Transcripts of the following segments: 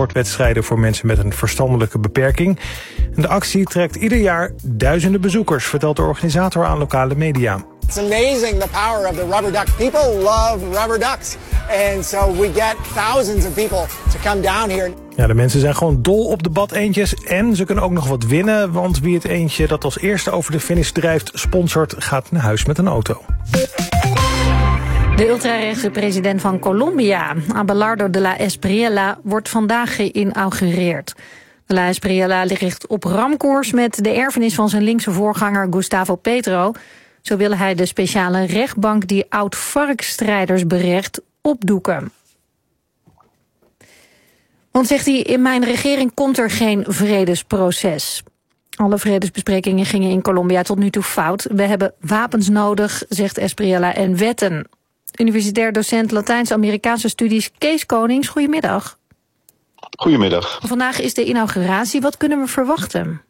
sportwedstrijden voor mensen met een verstandelijke beperking. En de actie trekt ieder jaar duizenden bezoekers, vertelt de organisator aan lokale media. It's amazing the power of the rubber duck. People love rubber ducks. And so we get thousands of people to come down here. Ja, de mensen zijn gewoon dol op de badeentjes en ze kunnen ook nog wat winnen, want wie het eentje dat als eerste over de finish drijft sponsort, gaat naar huis met een auto. De ultrarechtse president van Colombia, Abelardo de la Espriella, wordt vandaag geïnaugureerd. De la Espriella ligt op ramkoers met de erfenis van zijn linkse voorganger Gustavo Petro. Zo wil hij de speciale rechtbank die oud-FARC-strijders berecht opdoeken. Want, zegt hij, in mijn regering komt er geen vredesproces. Alle vredesbesprekingen gingen in Colombia tot nu toe fout. We hebben wapens nodig, zegt Espriella, en wetten. Universitair docent Latijns-Amerikaanse studies Kees Konings, goedemiddag. Goedemiddag. Vandaag is de inauguratie. Wat kunnen we verwachten?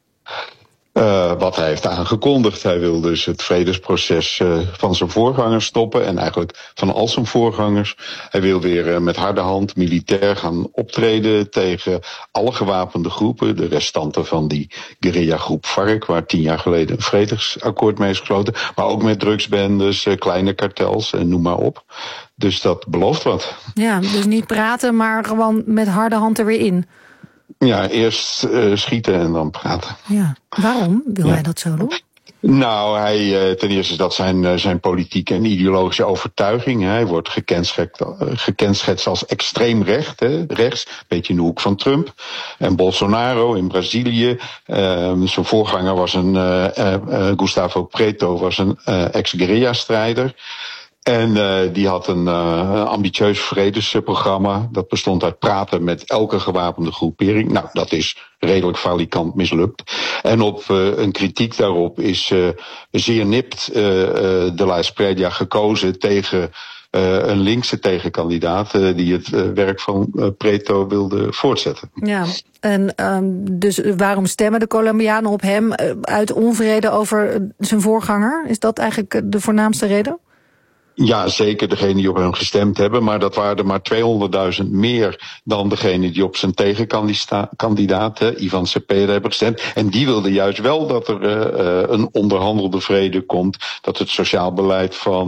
Wat hij heeft aangekondigd. Hij wil dus het vredesproces van zijn voorgangers stoppen. En eigenlijk van al zijn voorgangers. Hij wil weer met harde hand militair gaan optreden tegen alle gewapende groepen. De restanten van die guerrillagroep FARC, waar 10 jaar geleden een vredesakkoord mee is gesloten. Maar ook met drugsbendes, kleine kartels en noem maar op. Dus dat belooft wat. Ja, dus niet praten, maar gewoon met harde hand er weer in. Ja, eerst schieten en dan praten. Ja. Waarom wil hij dat zo doen? Nou, ten eerste is dat zijn politieke en ideologische overtuiging. Hij wordt gekenschetst als extreem rechts, een beetje in de hoek van Trump. En Bolsonaro in Brazilië, zijn voorganger was Gustavo Petro, was een ex-guerrilla-strijder. En die had een ambitieus vredesprogramma. Dat bestond uit praten met elke gewapende groepering. Nou, dat is redelijk falikant mislukt. En op een kritiek daarop is zeer nipt de la Espriella gekozen tegen een linkse tegenkandidaat die het werk van Preto wilde voortzetten. Ja, en dus waarom stemmen de Colombianen op hem uit onvrede over zijn voorganger? Is dat eigenlijk de voornaamste reden? Ja, zeker degenen die op hem gestemd hebben. Maar dat waren er maar 200.000 meer dan degenen die op zijn tegenkandidaat, Ivan Cepeda, hebben gestemd. En die wilden juist wel dat er een onderhandelde vrede komt. Dat het sociaal beleid van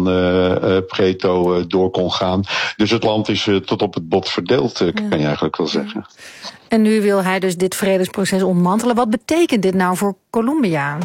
Preto door kon gaan. Dus het land is tot op het bot verdeeld, kan je eigenlijk wel zeggen. En nu wil hij dus dit vredesproces ontmantelen. Wat betekent dit nou voor Colombia?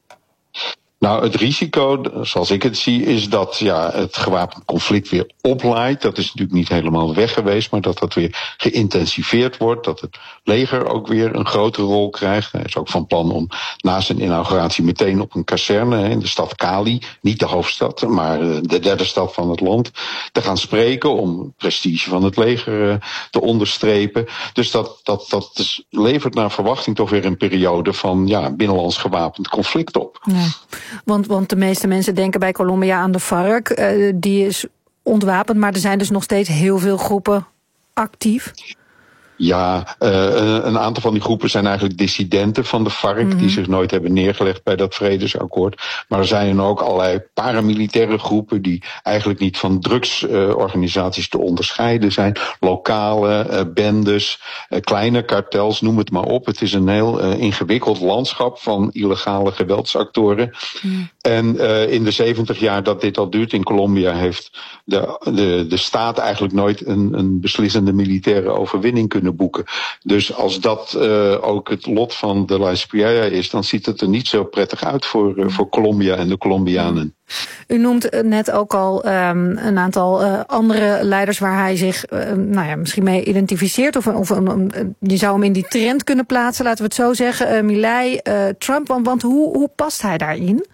Nou, het risico, zoals ik het zie, is dat het gewapend conflict weer oplaait. Dat is natuurlijk niet helemaal weg geweest, maar dat weer geïntensiveerd wordt. Dat het leger ook weer een grotere rol krijgt. Hij is ook van plan om na zijn inauguratie meteen op een kazerne in de stad Cali, niet de hoofdstad, maar de derde stad van het land, te gaan spreken om het prestige van het leger te onderstrepen. Dus dat levert naar verwachting toch weer een periode van binnenlands gewapend conflict op. Ja. Want de meeste mensen denken bij Colombia aan de FARC. Die is ontwapend, maar er zijn dus nog steeds heel veel groepen actief. Ja, een aantal van die groepen zijn eigenlijk dissidenten van de FARC, die zich nooit hebben neergelegd bij dat vredesakkoord. Maar er zijn ook allerlei paramilitaire groepen die eigenlijk niet van drugsorganisaties te onderscheiden zijn. Lokale bendes, kleine kartels, noem het maar op. Het is een heel ingewikkeld landschap van illegale geweldsactoren. En in de 70 jaar dat dit al duurt in Colombia heeft de staat eigenlijk nooit een beslissende militaire overwinning kunnen boeken. Dus als dat ook het lot van de la Espriella is, dan ziet het er niet zo prettig uit voor Colombia en de Colombianen. U noemt net ook al een aantal andere leiders waar hij zich misschien mee identificeert. Of je zou hem in die trend kunnen plaatsen, laten we het zo zeggen. Milei, Trump, want hoe past hij daarin?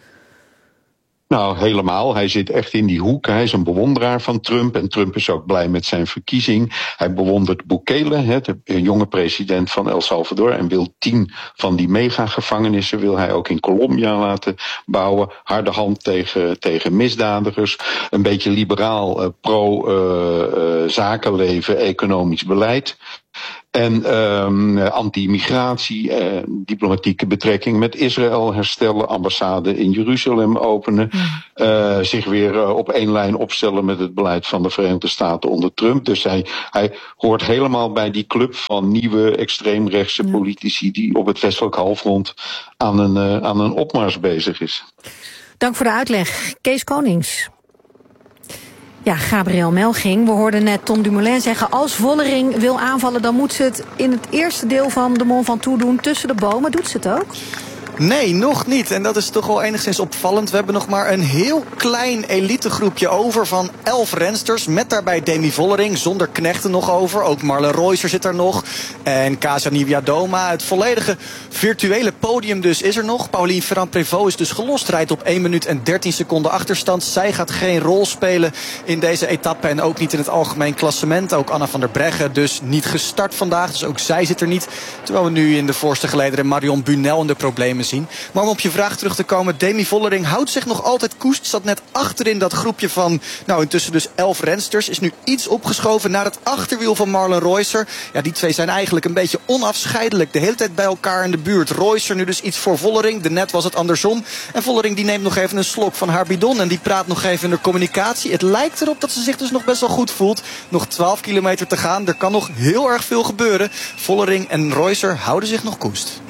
Nou, helemaal. Hij zit echt in die hoek. Hij is een bewonderaar van Trump. En Trump is ook blij met zijn verkiezing. Hij bewondert Bukele, de jonge president van El Salvador. En wil 10 van die megagevangenissen wil hij ook in Colombia laten bouwen. Harde hand tegen misdadigers. Een beetje liberaal, pro-zakenleven, economisch beleid. En anti-immigratie, diplomatieke betrekking met Israël herstellen, ambassade in Jeruzalem openen, zich weer op één lijn opstellen met het beleid van de Verenigde Staten onder Trump. Dus hij hoort helemaal bij die club van nieuwe extreemrechtse politici die op het westelijk halfrond aan een opmars bezig is. Dank voor de uitleg. Kees Konings. Ja, Gabriel Melching. We hoorden net Tom Dumoulin zeggen, als Vollering wil aanvallen, dan moet ze het in het eerste deel van de Mont Ventoux doen, tussen de bomen. Doet ze het ook? Nee, nog niet. En dat is toch wel enigszins opvallend. We hebben nog maar een heel klein elitegroepje over van 11 rensters. Met daarbij Demi Vollering, zonder knechten nog over. Ook Marlen Reusser zit er nog. En Kasia Niewiadoma. Het volledige virtuele podium dus is er nog. Pauline Ferrand-Prévot is dus gelost. Rijdt op 1 minuut en 13 seconden achterstand. Zij gaat geen rol spelen in deze etappe. En ook niet in het algemeen klassement. Ook Anna van der Breggen dus niet gestart vandaag. Dus ook zij zit er niet. Terwijl we nu in de voorste gelederen Marion Bunel in de problemen zien. Maar om op je vraag terug te komen, Demi Vollering houdt zich nog altijd koest. Zat net achterin dat groepje van, intussen dus 11 rensters. Is nu iets opgeschoven naar het achterwiel van Marlen Reusser. Ja, die twee zijn eigenlijk een beetje onafscheidelijk. De hele tijd bij elkaar in de buurt. Reusser nu dus iets voor Vollering. Daarnet was het andersom. En Vollering die neemt nog even een slok van haar bidon. En die praat nog even in de communicatie. Het lijkt erop dat ze zich dus nog best wel goed voelt. Nog 12 kilometer te gaan. Er kan nog heel erg veel gebeuren. Vollering en Reusser houden zich nog koest.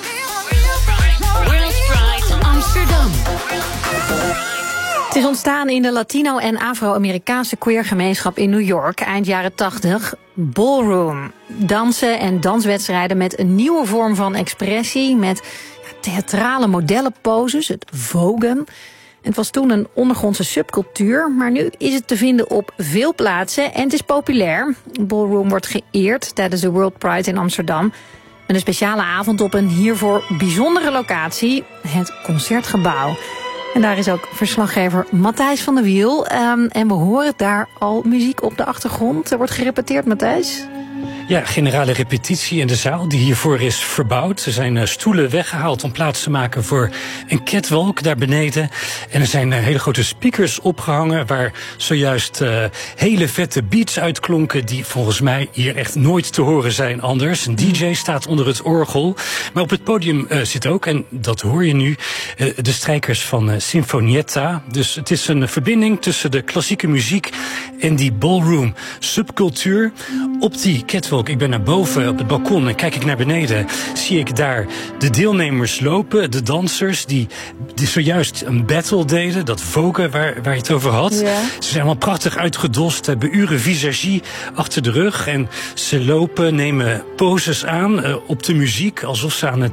Het is ontstaan in de Latino- en Afro-Amerikaanse queergemeenschap in New York eind jaren 80. Ballroom. Dansen en danswedstrijden met een nieuwe vorm van expressie. Met theatrale modellenposes, het voguen. Het was toen een ondergrondse subcultuur, maar nu is het te vinden op veel plaatsen en het is populair. Ballroom wordt geëerd tijdens de World Pride in Amsterdam. Met een speciale avond op een hiervoor bijzondere locatie, het Concertgebouw. En daar is ook verslaggever Matthijs van der Wiel. En we horen daar al muziek op de achtergrond. Er wordt gerepeteerd, Matthijs. Ja, generale repetitie in de zaal die hiervoor is verbouwd. Er zijn stoelen weggehaald om plaats te maken voor een catwalk daar beneden. En er zijn hele grote speakers opgehangen waar zojuist hele vette beats uitklonken die volgens mij hier echt nooit te horen zijn anders. Een DJ staat onder het orgel. Maar op het podium zit ook, en dat hoor je nu, de strijkers van Sinfonietta. Dus het is een verbinding tussen de klassieke muziek en die ballroom subcultuur. Op die catwalk, ik ben naar boven op het balkon en kijk ik naar beneden, zie ik daar de deelnemers lopen, de dansers die zojuist een battle deden, dat vogue waar je het over had. Ja. Ze zijn allemaal prachtig uitgedost, hebben uren visagie achter de rug en ze lopen, nemen poses aan op de muziek, alsof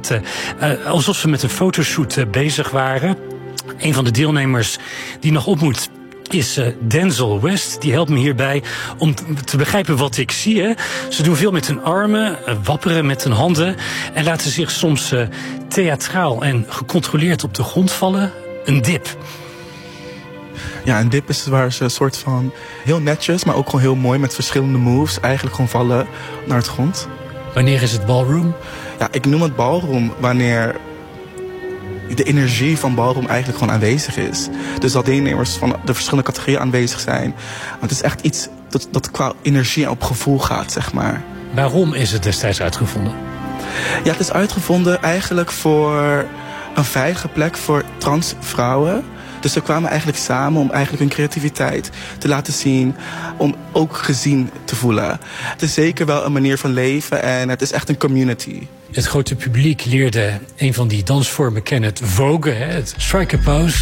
ze met een fotoshoot bezig waren. Een van de deelnemers die nog op moet is Denzel West. Die helpt me hierbij om te begrijpen wat ik zie. Hè. Ze doen veel met hun armen, wapperen met hun handen en laten zich soms theatraal en gecontroleerd op de grond vallen. Een dip. Ja, een dip is waar ze een soort van heel netjes, maar ook gewoon heel mooi met verschillende moves eigenlijk gewoon vallen naar het grond. Wanneer is het ballroom? Ja, ik noem het ballroom wanneer de energie van ballroom eigenlijk gewoon aanwezig is. Dus dat deelnemers van de verschillende categorieën aanwezig zijn. Want het is echt iets dat qua energie en op gevoel gaat, zeg maar. Waarom is het destijds uitgevonden? Ja, het is uitgevonden eigenlijk voor een veilige plek voor transvrouwen. Dus ze kwamen eigenlijk samen om eigenlijk hun creativiteit te laten zien, om ook gezien te voelen. Het is zeker wel een manier van leven en het is echt een community. Het grote publiek leerde een van die dansvormen kennen, het vogue, het striker pose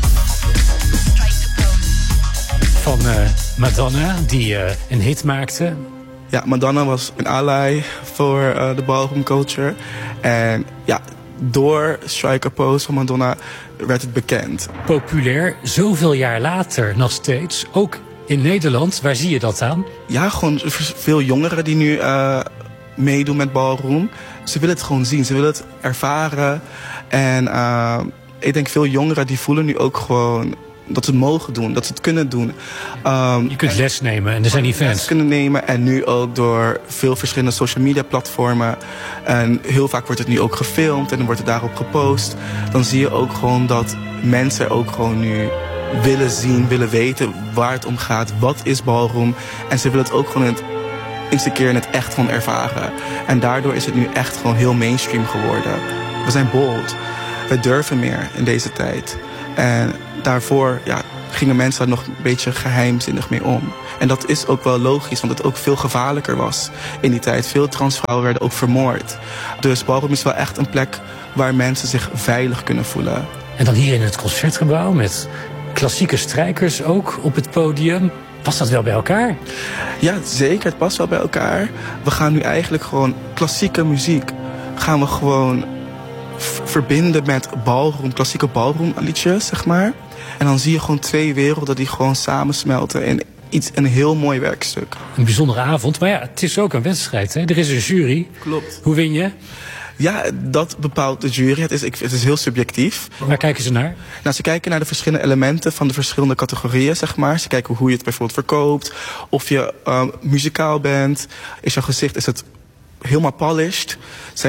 van Madonna, die een hit maakte. Ja, Madonna was een ally voor de ballroom culture. En ja, door striker pose van Madonna werd het bekend. Populair, zoveel jaar later nog steeds, ook in Nederland. Waar zie je dat aan? Ja, gewoon veel jongeren die nu meedoen met ballroom. Ze willen het gewoon zien, ze willen het ervaren. En ik denk veel jongeren die voelen nu ook gewoon dat ze het mogen doen, dat ze het kunnen doen. Je kunt les nemen en er zijn events. Les kunnen nemen en nu ook door veel verschillende social media platformen. En heel vaak wordt het nu ook gefilmd en dan wordt het daarop gepost. Dan zie je ook gewoon dat mensen ook gewoon nu willen zien, willen weten waar het om gaat. Wat is ballroom? En ze willen het ook gewoon in het eens een keer in het echt gewoon ervaren. En daardoor is het nu echt gewoon heel mainstream geworden. We zijn bold. We durven meer in deze tijd. En daarvoor gingen mensen daar nog een beetje geheimzinnig mee om. En dat is ook wel logisch, want het ook veel gevaarlijker was in die tijd. Veel transvrouwen werden ook vermoord. Dus ballroom is wel echt een plek waar mensen zich veilig kunnen voelen. En dan hier in het Concertgebouw met klassieke strijkers ook op het podium. Past dat wel bij elkaar? Ja, zeker. Het past wel bij elkaar. We gaan nu eigenlijk gewoon klassieke muziek gaan we gewoon verbinden met ballroom, klassieke ballroomliedjes, zeg maar. En dan zie je gewoon twee werelden die gewoon samensmelten in een heel mooi werkstuk. Een bijzondere avond, maar het is ook een wedstrijd, hè? Er is een jury. Klopt. Hoe win je? Ja, dat bepaalt de jury. Het is heel subjectief. Waar kijken ze naar? Nou, ze kijken naar de verschillende elementen van de verschillende categorieën, zeg maar. Ze kijken hoe je het bijvoorbeeld verkoopt. Of je muzikaal bent. Is jouw gezicht, is het helemaal polished?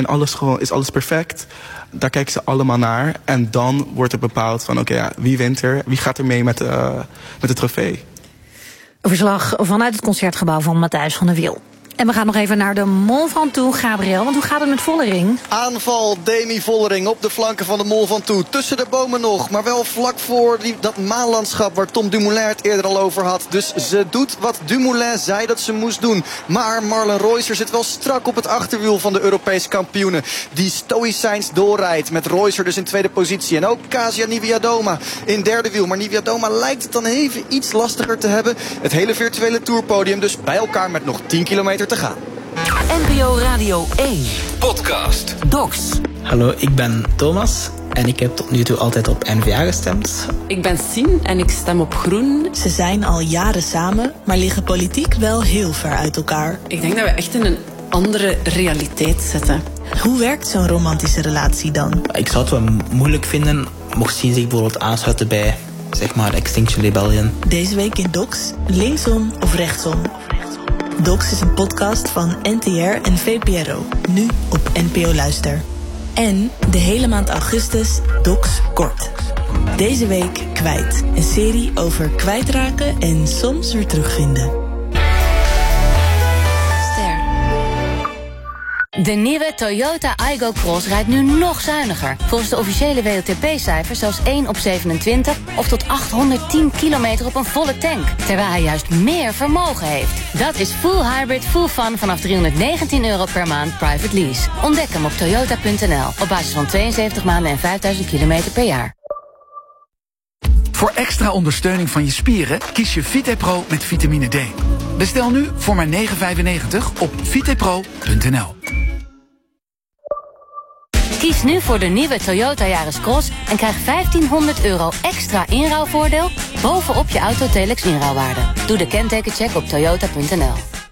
Is alles perfect? Daar kijken ze allemaal naar. En dan wordt er bepaald van, wie wint er? Wie gaat er mee met de trofee? Een verslag vanuit het Concertgebouw van Matthijs van der Wiel. En we gaan nog even naar de Mont Ventoux, Gabriel. Want hoe gaat het met Vollering? Aanval Demi Vollering op de flanken van de Mont Ventoux. Tussen de bomen nog, maar wel vlak voor dat maanlandschap waar Tom Dumoulin het eerder al over had. Dus ze doet wat Dumoulin zei dat ze moest doen. Maar Marlen Reusser zit wel strak op het achterwiel van de Europese kampioenen. Die stoïcijns doorrijdt met Reusser dus in tweede positie. En ook Kasia Niewiadoma in derde wiel. Maar Niewiadoma lijkt het dan even iets lastiger te hebben. Het hele virtuele tourpodium dus bij elkaar met nog 10 kilometer te gaan. NPO Radio 1 Podcast Docs. Hallo, ik ben Thomas en ik heb tot nu toe altijd op N-VA gestemd. Ik ben Sien en ik stem op Groen. Ze zijn al jaren samen, maar liggen politiek wel heel ver uit elkaar. Ik denk dat we echt in een andere realiteit zitten. Hoe werkt zo'n romantische relatie dan? Ik zou het wel moeilijk vinden mocht Sien zich bijvoorbeeld aansluiten bij, zeg maar, Extinction Rebellion. Deze week in Docs, linksom of rechtsom. Docs is een podcast van NTR en VPRO. Nu op NPO Luister. En de hele maand augustus Docs Kort. Deze week Kwijt. Een serie over kwijtraken en soms weer terugvinden. De nieuwe Toyota Aygo Cross rijdt nu nog zuiniger. Volgens de officiële WLTP-cijfers zelfs 1 op 27... of tot 810 kilometer op een volle tank. Terwijl hij juist meer vermogen heeft. Dat is full hybrid, full fun vanaf €319 per maand private lease. Ontdek hem op toyota.nl. Op basis van 72 maanden en 5000 kilometer per jaar. Voor extra ondersteuning van je spieren kies je VitePro met vitamine D. Bestel nu voor maar €9,95 op vitepro.nl. Kies nu voor de nieuwe Toyota Yaris Cross en krijg €1500 extra inruilvoordeel bovenop je Autotelex inruilwaarde. Doe de kentekencheck op toyota.nl.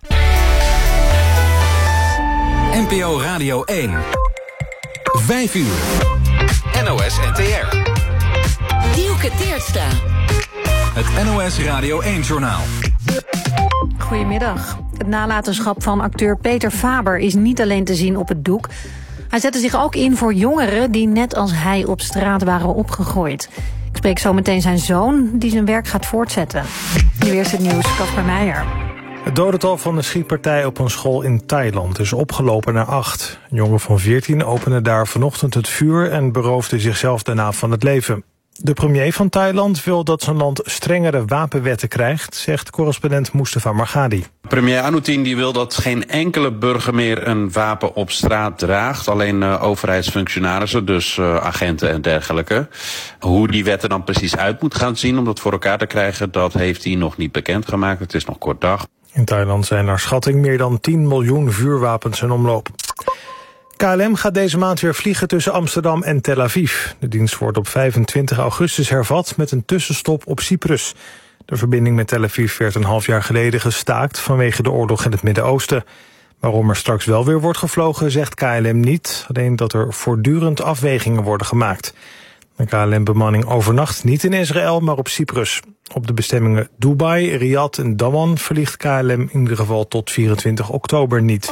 NPO Radio 1. 5 uur. NOS NTR. Dielke Teertstra. Het NOS Radio 1-journaal. Goedemiddag. Het nalatenschap van acteur Peter Faber is niet alleen te zien op het doek. Hij zette zich ook in voor jongeren die net als hij op straat waren opgegroeid. Ik spreek zo meteen zijn zoon die zijn werk gaat voortzetten. Nu eerst het nieuws, Kasper Meijer. Het dodental van de schietpartij op een school in Thailand is opgelopen naar 8. Een jongen van 14 opende daar vanochtend het vuur en beroofde zichzelf daarna van het leven. De premier van Thailand wil dat zijn land strengere wapenwetten krijgt, zegt correspondent Mustafa Margadi. Premier Anutin die wil dat geen enkele burger meer een wapen op straat draagt. Alleen overheidsfunctionarissen, dus agenten en dergelijke. Hoe die wetten dan precies uit moet gaan zien om dat voor elkaar te krijgen, dat heeft hij nog niet bekendgemaakt. Het is nog kort dag. In Thailand zijn naar schatting meer dan 10 miljoen vuurwapens in omloop. KLM gaat deze maand weer vliegen tussen Amsterdam en Tel Aviv. De dienst wordt op 25 augustus hervat met een tussenstop op Cyprus. De verbinding met Tel Aviv werd een half jaar geleden gestaakt vanwege de oorlog in het Midden-Oosten. Waarom er straks wel weer wordt gevlogen, zegt KLM niet. Alleen dat er voortdurend afwegingen worden gemaakt. De KLM-bemanning overnacht niet in Israël, maar op Cyprus. Op de bestemmingen Dubai, Riyadh en Dammam vliegt KLM in ieder geval tot 24 oktober niet.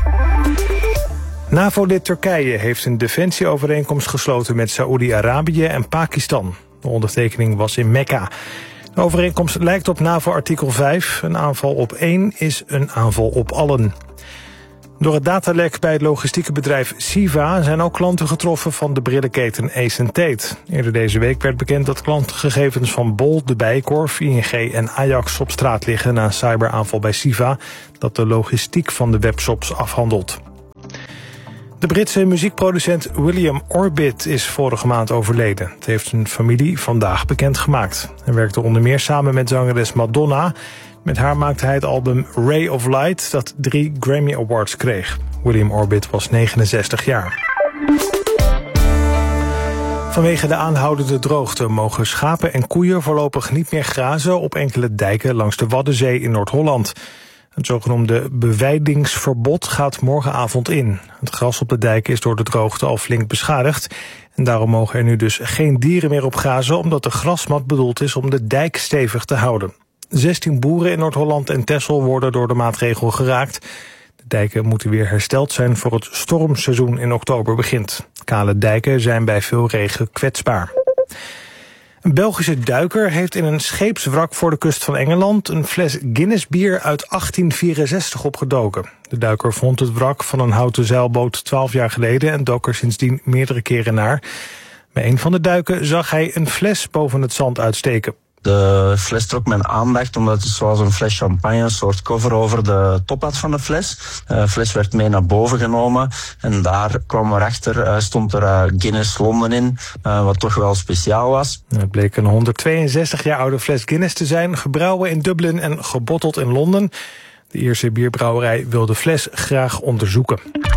NAVO-lid Turkije heeft een defensieovereenkomst gesloten met Saoedi-Arabië en Pakistan. De ondertekening was in Mekka. De overeenkomst lijkt op NAVO-artikel 5. Een aanval op één is een aanval op allen. Door het datalek bij het logistieke bedrijf Siva zijn ook klanten getroffen van de brillenketen Ace & Tate. Eerder deze week werd bekend dat klantgegevens van Bol, De Bijenkorf, ING en Ajax op straat liggen na een cyberaanval bij Siva dat de logistiek van de webshops afhandelt. De Britse muziekproducent William Orbit is vorige maand overleden. Het heeft zijn familie vandaag bekendgemaakt. Hij werkte onder meer samen met zangeres Madonna. Met haar maakte hij het album Ray of Light dat 3 Grammy Awards kreeg. William Orbit was 69 jaar. Vanwege de aanhoudende droogte mogen schapen en koeien voorlopig niet meer grazen op enkele dijken langs de Waddenzee in Noord-Holland. Het zogenoemde bewijdingsverbod gaat morgenavond in. Het gras op de dijken is door de droogte al flink beschadigd. En daarom mogen er nu dus geen dieren meer op grazen, omdat de grasmat bedoeld is om de dijk stevig te houden. 16 boeren in Noord-Holland en Texel worden door de maatregel geraakt. De dijken moeten weer hersteld zijn voor het stormseizoen in oktober begint. Kale dijken zijn bij veel regen kwetsbaar. Een Belgische duiker heeft in een scheepswrak voor de kust van Engeland een fles Guinness bier uit 1864 opgedoken. De duiker vond het wrak van een houten zeilboot 12 jaar geleden en dook er sindsdien meerdere keren naar. Bij een van de duiken zag hij een fles boven het zand uitsteken. De fles trok mijn aandacht omdat het zoals een fles champagne een soort cover over de top had van de fles. De fles werd mee naar boven genomen en daar kwam erachter, stond er Guinness Londen in, wat toch wel speciaal was. Het bleek een 162 jaar oude fles Guinness te zijn, gebrouwen in Dublin en gebotteld in Londen. De Ierse bierbrouwerij wil de fles graag onderzoeken.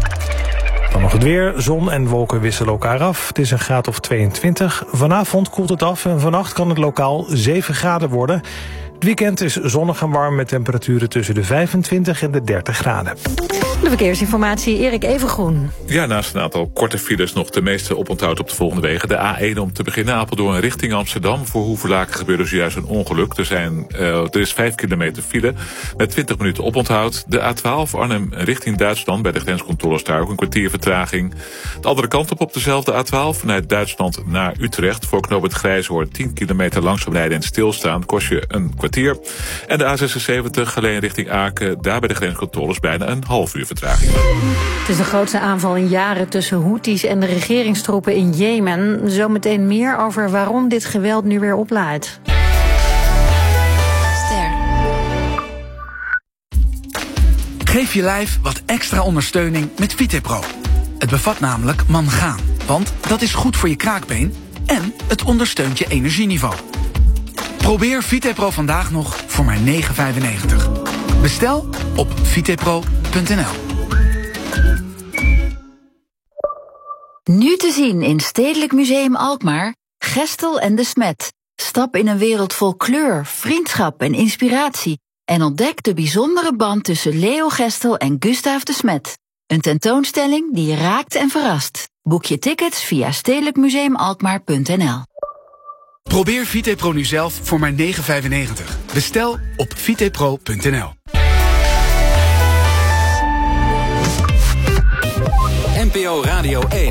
Dan nog het weer. Zon en wolken wisselen elkaar af. Het is een graad of 22. Vanavond koelt het af en vannacht kan het lokaal 7 graden worden. Het weekend is zonnig en warm met temperaturen tussen de 25 en de 30 graden. De verkeersinformatie, Erik Evengroen. Ja, naast een aantal korte files nog de meeste oponthoud op de volgende wegen. De A1 om te beginnen Apeldoorn richting Amsterdam. Voor Hoevelaken gebeurde zojuist een ongeluk. Er is 5 kilometer file met 20 minuten oponthoud. De A12 Arnhem richting Duitsland bij de grenscontroles daar ook een kwartier vertraging. De andere kant op dezelfde A12 vanuit Duitsland naar Utrecht. Voor knooppunt Grijshoorn 10 kilometer langzaam rijden en stilstaan kost je een kwartier. En de A76 Geleen richting Aken, daar bij de grenscontroles bijna een half uur vertraging. Het is de grootste aanval in jaren tussen Houthis en de regeringstroepen in Jemen. Zometeen meer over waarom dit geweld nu weer oplaait. Geef je lijf wat extra ondersteuning met VitePro. Het bevat namelijk mangaan, want dat is goed voor je kraakbeen en het ondersteunt je energieniveau. Probeer VitePro vandaag nog voor maar €9,95. Bestel op vitepro.nl. Nu te zien in Stedelijk Museum Alkmaar, Gestel en de Smet. Stap in een wereld vol kleur, vriendschap en inspiratie en ontdek de bijzondere band tussen Leo Gestel en Gustaaf de Smet. Een tentoonstelling die je raakt en verrast. Boek je tickets via stedelijkmuseumalkmaar.nl. Probeer VitePro nu zelf voor maar €9,95. Bestel op vitepro.nl. NPO Radio 1.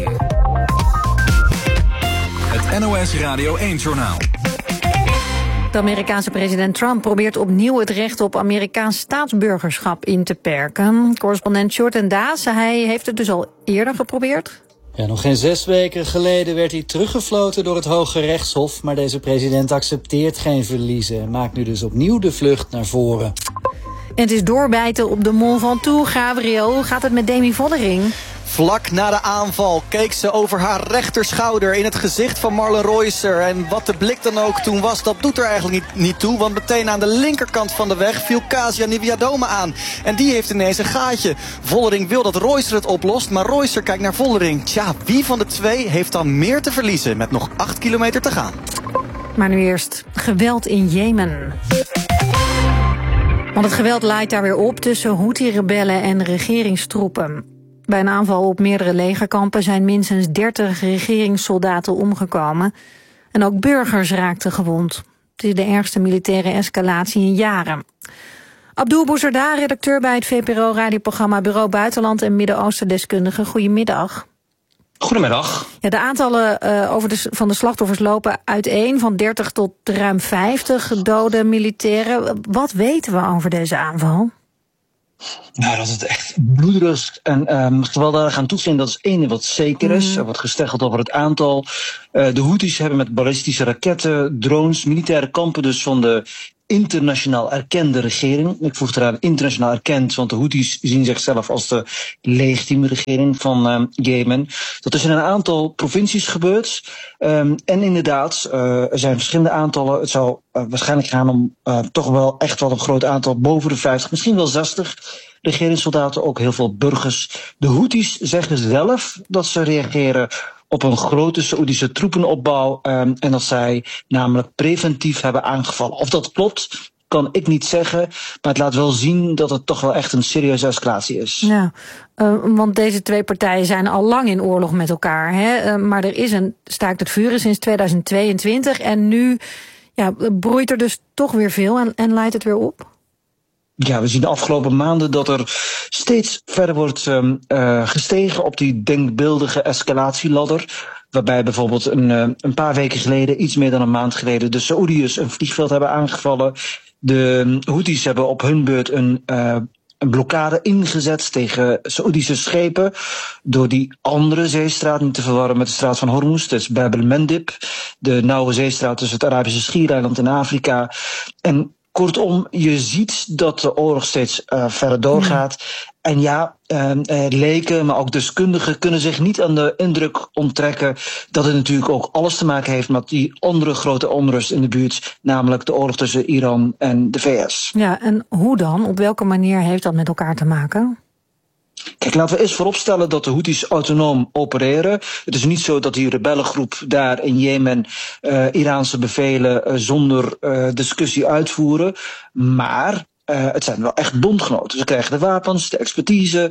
Het NOS Radio 1-journaal. De Amerikaanse president Trump probeert opnieuw het recht op Amerikaans staatsburgerschap in te perken. Correspondent Sjoerd Daas, hij heeft het dus al eerder geprobeerd. Ja, nog geen 6 weken geleden werd hij teruggefloten door het Hoge Rechtshof. Maar deze president accepteert geen verliezen en maakt nu dus opnieuw de vlucht naar voren. En het is doorbijten op de Mont Ventoux. Gabriel, hoe gaat het met Demi Vollering? Vlak na de aanval keek ze over haar rechterschouder in het gezicht van Marlen Reusser. En wat de blik dan ook toen was, dat doet er eigenlijk niet toe. Want meteen aan de linkerkant van de weg viel Kasia Niewiadoma aan. En die heeft ineens een gaatje. Vollering wil dat Reusser het oplost, maar Reusser kijkt naar Vollering. Tja, wie van de twee heeft dan meer te verliezen met nog 8 kilometer te gaan? Maar nu eerst geweld in Jemen. Want het geweld laait daar weer op tussen Houthi-rebellen en regeringstroepen. Bij een aanval op meerdere legerkampen zijn minstens 30 regeringssoldaten omgekomen. En ook burgers raakten gewond. Het is de ergste militaire escalatie in jaren. Abdul Bouzerda, redacteur bij het VPRO-radioprogramma Bureau Buitenland en Midden-Oosten-deskundige. Goedemiddag. Goedemiddag. Ja, de aantallen van de slachtoffers lopen uiteen, van 30 tot ruim 50 dode militairen. Wat weten we over deze aanval? Nou, dat het echt bloederig en gewelddadig aan toe zijn, dat is één wat zeker is. Er wordt gesteggeld over het aantal. De Houthis hebben met ballistische raketten, drones, militaire kampen dus van de internationaal erkende regering. Ik voeg eraan internationaal erkend, want de Houthis zien zichzelf als de legitieme regering van Jemen. Dat is in een aantal provincies gebeurd. En inderdaad, er zijn verschillende aantallen. Het zou waarschijnlijk gaan om toch wel echt wel een groot aantal, boven de 50, misschien wel 60 regeringssoldaten, ook heel veel burgers. De Houthis zeggen zelf dat ze reageren op een grote Saoedische troepenopbouw en dat zij namelijk preventief hebben aangevallen. Of dat klopt, kan ik niet zeggen, maar het laat wel zien dat het toch wel echt een serieuze escalatie is. Ja, want deze twee partijen zijn al lang in oorlog met elkaar, hè? Maar er is een staakt het vuren sinds 2022 en nu broeit er dus toch weer veel en leidt het weer op? Ja, we zien de afgelopen maanden dat er steeds verder wordt gestegen op die denkbeeldige escalatieladder. Waarbij bijvoorbeeld een paar weken geleden, iets meer dan een maand geleden, de Saoediërs een vliegveld hebben aangevallen. De Houthis hebben op hun beurt een blokkade ingezet tegen Saoedische schepen door die andere zeestraat niet te verwarren met de straat van Hormuz. Dat is Bab el-Mandeb, de nauwe zeestraat tussen het Arabische Schiereiland en Afrika. En kortom, je ziet dat de oorlog steeds verder doorgaat. En ja, leken, maar ook deskundigen kunnen zich niet aan de indruk onttrekken dat het natuurlijk ook alles te maken heeft met die andere grote onrust in de buurt, namelijk de oorlog tussen Iran en de VS. Ja, en hoe dan? Op welke manier heeft dat met elkaar te maken? Kijk, laten we eerst vooropstellen dat de Houthis autonoom opereren. Het is niet zo dat die rebellengroep daar in Jemen Iraanse bevelen zonder discussie uitvoeren. Maar het zijn wel echt bondgenoten. Ze krijgen de wapens, de expertise.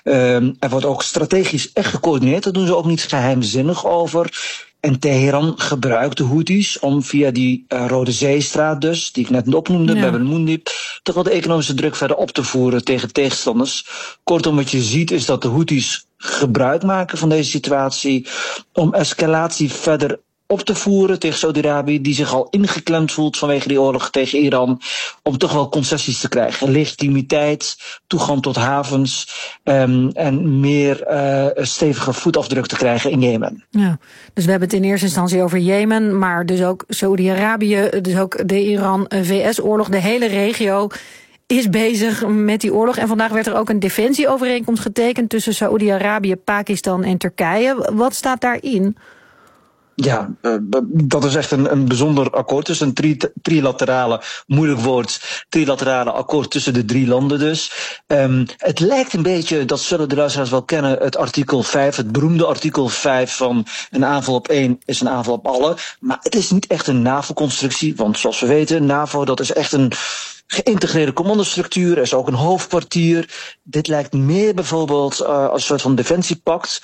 Er wordt ook strategisch echt gecoördineerd. Daar doen ze ook niet geheimzinnig over. En Teheran gebruikt de Houthis om via die Rode Zeestraat dus, die ik net opnoemde, Bab el-Mandeb, toch wel de economische druk verder op te voeren tegen tegenstanders. Kortom, wat je ziet is dat de Houthis gebruik maken van deze situatie om escalatie verder op te voeren tegen Saudi-Arabië, die zich al ingeklemd voelt vanwege die oorlog tegen Iran, om toch wel concessies te krijgen. Legitimiteit, toegang tot havens en meer stevige voetafdruk te krijgen in Jemen. Ja, dus we hebben het in eerste instantie over Jemen, maar dus ook Saudi-Arabië, dus ook de Iran-VS-oorlog, de hele regio is bezig met die oorlog. En vandaag werd er ook een defensieovereenkomst getekend tussen Saudi-Arabië, Pakistan en Turkije. Wat staat daarin? Ja, dat is echt een bijzonder akkoord. Dus een trilaterale, moeilijk woord, trilaterale akkoord tussen de drie landen dus. Het lijkt een beetje, dat zullen de luisteraars wel kennen, het artikel 5, het beroemde artikel 5 van een aanval op één is een aanval op alle. Maar het is niet echt een NAVO-constructie, want zoals we weten, NAVO dat is echt een geïntegreerde commandostructuur, er is ook een hoofdkwartier. Dit lijkt meer bijvoorbeeld als een soort van defensiepact.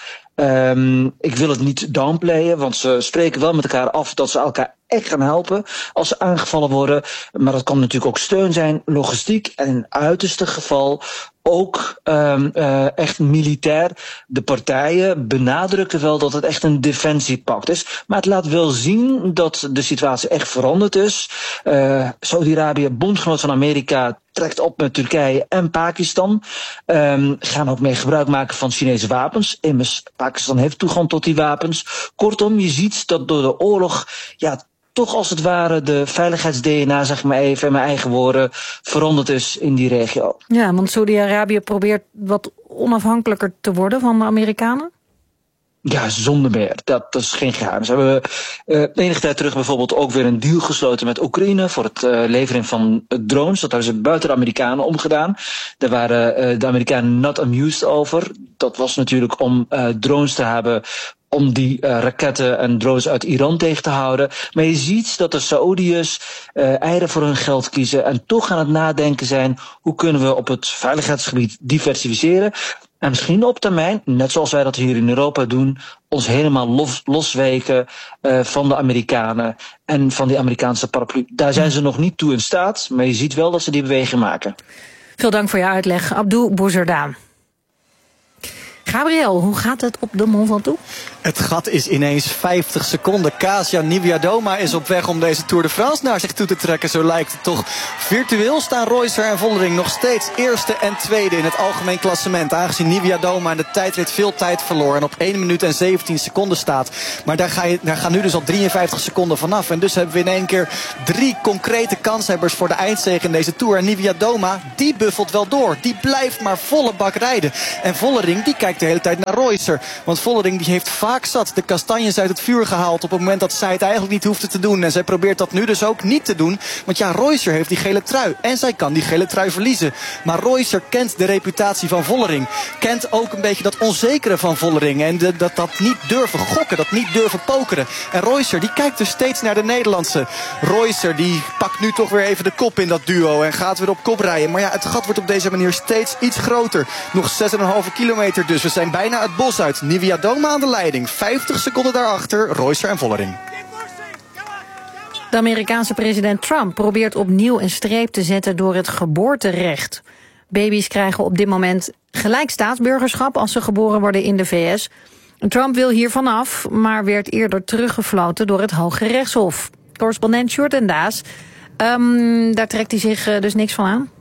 Ik wil het niet downplayen, want ze spreken wel met elkaar af dat ze elkaar echt gaan helpen als ze aangevallen worden. Maar dat kan natuurlijk ook steun zijn, logistiek en in het uiterste geval ook echt militair. De partijen benadrukken wel dat het echt een defensiepact is. Maar het laat wel zien dat de situatie echt veranderd is. Saudi-Arabië, bondgenoot van Amerika, trekt op met Turkije en Pakistan. Gaan ook mee gebruik maken van Chinese wapens. Immers, Pakistan heeft toegang tot die wapens. Kortom, je ziet dat door de oorlog toch als het ware de veiligheids-DNA, zeg maar even in mijn eigen woorden, veranderd is in die regio. Ja, want Saudi-Arabië probeert wat onafhankelijker te worden van de Amerikanen? Ja, zonder meer. Dat is geen geheim. Ze hebben enige tijd terug bijvoorbeeld ook weer een deal gesloten met Oekraïne voor het leveren van drones. Dat hebben ze buiten de Amerikanen omgedaan. Daar waren de Amerikanen not amused over. Dat was natuurlijk om drones te hebben om die raketten en drones uit Iran tegen te houden. Maar je ziet dat de Saoediërs eieren voor hun geld kiezen en toch aan het nadenken zijn, hoe kunnen we op het veiligheidsgebied diversificeren? En misschien op termijn, net zoals wij dat hier in Europa doen, ons helemaal losweken van de Amerikanen en van die Amerikaanse paraplu. Daar zijn ze nog niet toe in staat, maar je ziet wel dat ze die beweging maken. Veel dank voor je uitleg, Abdul Bouzerda. Gabriel, hoe gaat het op de Mont Ventoux? Het gat is ineens 50 seconden. Kasia Niewiadoma is op weg om deze Tour de France naar zich toe te trekken. Zo lijkt het toch. Virtueel staan Reusser en Vollering nog steeds eerste en tweede in het algemeen klassement. Aangezien Niewiadoma in de tijdrit veel tijd verloor en op 1 minuut en 17 seconden staat. Maar daar gaan nu dus al 53 seconden vanaf. En dus hebben we in één keer 3 concrete kanshebbers voor de eindzege in deze Tour. En Niewiadoma, die buffelt wel door. Die blijft maar volle bak rijden. En Vollering, die kijkt de hele tijd naar Reusser. Want Vollering die heeft vaak zat de kastanjes uit het vuur gehaald op het moment dat zij het eigenlijk niet hoefde te doen. En zij probeert dat nu dus ook niet te doen. Want ja, Reusser heeft die gele trui. En zij kan die gele trui verliezen. Maar Reusser kent de reputatie van Vollering. Kent ook een beetje dat onzekere van Vollering. En dat niet durven gokken, dat niet durven pokeren. En Reusser, die kijkt dus steeds naar de Nederlandse. Reusser, die pakt nu toch weer even de kop in dat duo. En gaat weer op kop rijden. Maar ja, het gat wordt op deze manier steeds iets groter. Nog 6,5 kilometer dus. We zijn bijna het bos uit. Niewiadoma aan de leiding. 50 seconden daarachter, Reusser en Vollering. De Amerikaanse president Trump probeert opnieuw een streep te zetten door het geboorterecht. Baby's krijgen op dit moment gelijk staatsburgerschap als ze geboren worden in de VS. Trump wil hier vanaf, maar werd eerder teruggefloten door het Hoge Rechtshof. Correspondent Sjoerd en Daas, daar trekt hij zich dus niks van aan?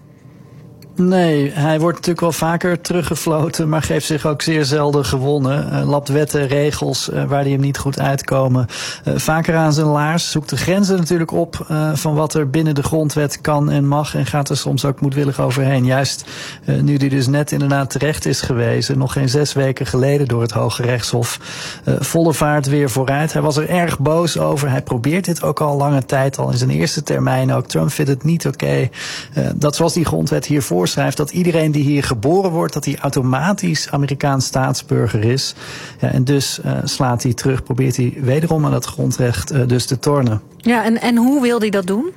Nee, hij wordt natuurlijk wel vaker teruggefloten, maar geeft zich ook zeer zelden gewonnen. Lapt wetten, regels waar die hem niet goed uitkomen. Vaker aan zijn laars, zoekt de grenzen natuurlijk op van wat er binnen de grondwet kan en mag. En gaat er soms ook moedwillig overheen. Juist nu die dus net inderdaad terecht is gewezen, nog geen 6 weken geleden door het Hoge Rechtshof. Volle vaart weer vooruit. Hij was er erg boos over. Hij probeert dit ook al lange tijd, al in zijn eerste termijn ook. Trump vindt het niet oké. Dat zoals die grondwet hiervoor schrijft, dat iedereen die hier geboren wordt, dat hij automatisch Amerikaans staatsburger is. Ja, en dus slaat hij terug, probeert hij wederom aan dat grondrecht dus te tornen. Ja, en hoe wil hij dat doen?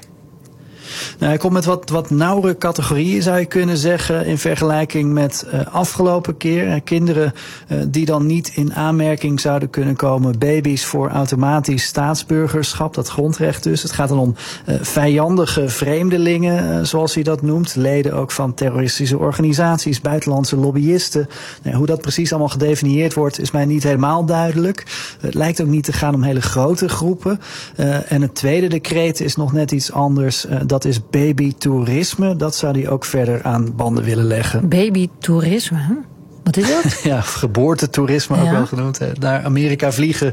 Nou, hij komt met wat nauwere categorieën, zou je kunnen zeggen, in vergelijking met afgelopen keer. Kinderen die dan niet in aanmerking zouden kunnen komen, baby's voor automatisch staatsburgerschap, dat grondrecht dus. Het gaat dan om vijandige vreemdelingen, zoals hij dat noemt. Leden ook van terroristische organisaties, buitenlandse lobbyisten. Nou, hoe dat precies allemaal gedefinieerd wordt, is mij niet helemaal duidelijk. Het lijkt ook niet te gaan om hele grote groepen. En het tweede decreet is nog net iets anders. Dat is babytoerisme. Dat zou hij ook verder aan banden willen leggen. Babytoerisme, hè? Wat is dat? Ja, geboortetoerisme ook wel genoemd. Naar Amerika vliegen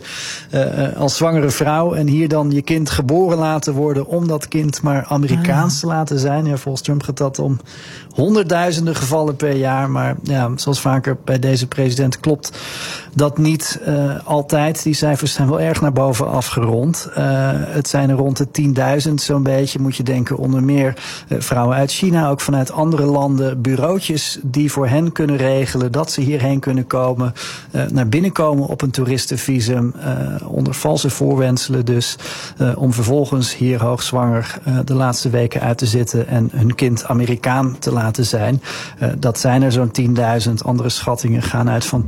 als zwangere vrouw en hier dan je kind geboren laten worden om dat kind maar Amerikaans te laten zijn. Ja, volgens Trump gaat dat om honderdduizenden gevallen per jaar. Maar ja, zoals vaker bij deze president klopt dat niet altijd. Die cijfers zijn wel erg naar boven afgerond. Het zijn er rond de 10.000 zo'n beetje, moet je denken. Onder meer vrouwen uit China, ook vanuit andere landen. Bureautjes die voor hen kunnen regelen dat ze hierheen kunnen komen. Naar binnen komen op een toeristenvisum. Onder valse voorwendselen dus. Om vervolgens hier hoogzwanger de laatste weken uit te zitten en hun kind Amerikaan te laten zijn. Dat zijn er zo'n 10.000. Andere schattingen gaan uit van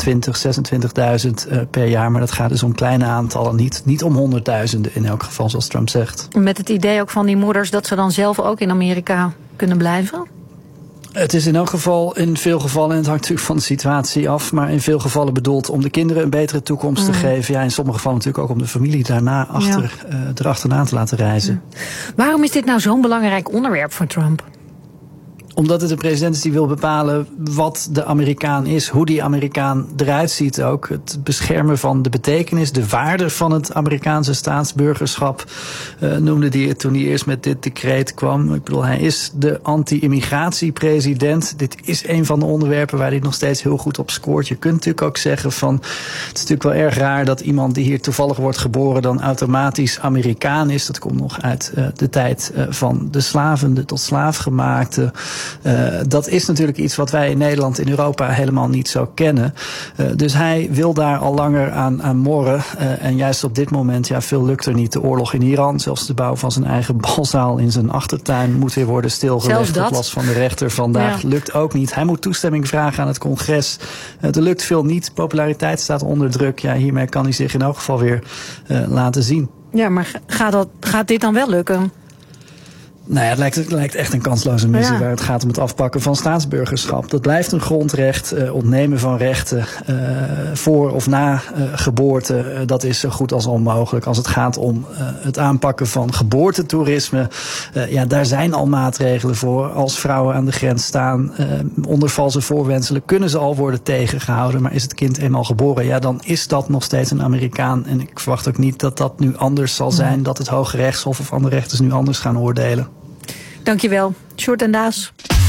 26.000 per jaar. Maar dat gaat dus om kleine aantallen. Niet om honderdduizenden in elk geval, zoals Trump zegt. Met het idee ook van die moeders dat ze dan zelf ook in Amerika kunnen blijven? Het is in elk geval in veel gevallen, en het hangt natuurlijk van de situatie af, maar in veel gevallen bedoeld om de kinderen een betere toekomst te geven. Ja, in sommige gevallen natuurlijk ook om de familie daarna erachterna te laten reizen. Waarom is dit nou zo'n belangrijk onderwerp voor Trump? Omdat het een president is die wil bepalen wat de Amerikaan is, hoe die Amerikaan eruit ziet ook. Het beschermen van de betekenis, de waarde van het Amerikaanse staatsburgerschap noemde hij het toen hij eerst met dit decreet kwam. Ik bedoel, hij is de anti-immigratiepresident. Dit is een van de onderwerpen waar hij nog steeds heel goed op scoort. Je kunt natuurlijk ook zeggen van, het is natuurlijk wel erg raar dat iemand die hier toevallig wordt geboren dan automatisch Amerikaan is. Dat komt nog uit de tijd van de slaven, de tot slaafgemaakte. Dat is natuurlijk iets wat wij in Nederland, in Europa helemaal niet zo kennen. Dus hij wil daar al langer aan morren. En juist op dit moment, ja, veel lukt er niet. De oorlog in Iran, zelfs de bouw van zijn eigen balzaal in zijn achtertuin moet weer worden stilgelegd op last van de rechter vandaag. Ja. Lukt ook niet. Hij moet toestemming vragen aan het congres. Er lukt veel niet. Populariteit staat onder druk. Ja, hiermee kan hij zich in elk geval weer laten zien. Ja, maar gaat dit dan wel lukken? Nou ja, het lijkt echt een kansloze missie waar het gaat om het afpakken van staatsburgerschap. Dat blijft een grondrecht. Ontnemen van rechten voor of na geboorte, dat is zo goed als onmogelijk. Als het gaat om het aanpakken van geboortetoerisme, daar zijn al maatregelen voor. Als vrouwen aan de grens staan, onder valse voorwendselen, kunnen ze al worden tegengehouden. Maar is het kind eenmaal geboren, dan is dat nog steeds een Amerikaan. En ik verwacht ook niet dat dat nu anders zal zijn, dat het Hoge Rechtshof of andere rechters nu anders gaan oordelen. Dankjewel, Sjoerd en Daas.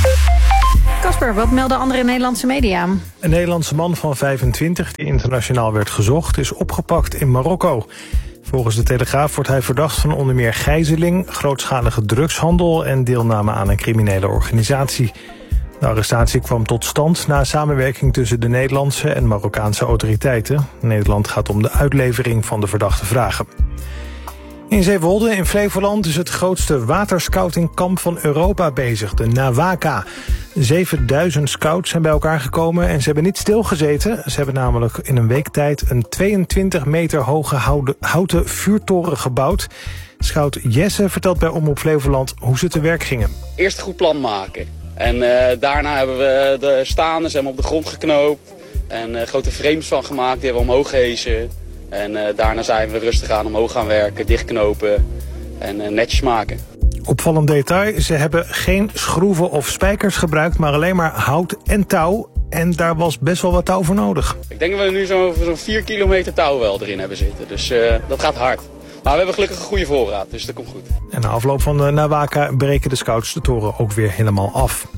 Casper, wat melden andere Nederlandse media? Een Nederlandse man van 25 die internationaal werd gezocht is opgepakt in Marokko. Volgens de Telegraaf wordt hij verdacht van onder meer gijzeling, grootschalige drugshandel en deelname aan een criminele organisatie. De arrestatie kwam tot stand na samenwerking tussen de Nederlandse en Marokkaanse autoriteiten. Nederland gaat om de uitlevering van de verdachte vragen. In Zeewolde in Flevoland is het grootste waterscoutingkamp van Europa bezig, de NAWACA. 7000 scouts zijn bij elkaar gekomen en ze hebben niet stilgezeten. Ze hebben namelijk in een week tijd een 22 meter hoge houten vuurtoren gebouwd. Scout Jesse vertelt bij Omroep Flevoland hoe ze te werk gingen. Eerst een goed plan maken. En daarna hebben we de staanders helemaal op de grond geknoopt. En grote frames van gemaakt, die hebben we omhoog gehesen. En daarna zijn we rustig aan omhoog gaan werken, dichtknopen en netjes maken. Opvallend detail, ze hebben geen schroeven of spijkers gebruikt, maar alleen maar hout en touw. En daar was best wel wat touw voor nodig. Ik denk dat we nu zo'n 4 kilometer touw wel erin hebben zitten, dus dat gaat hard. Maar we hebben gelukkig een goede voorraad, dus dat komt goed. En na afloop van de NAWACA breken de scouts de toren ook weer helemaal af.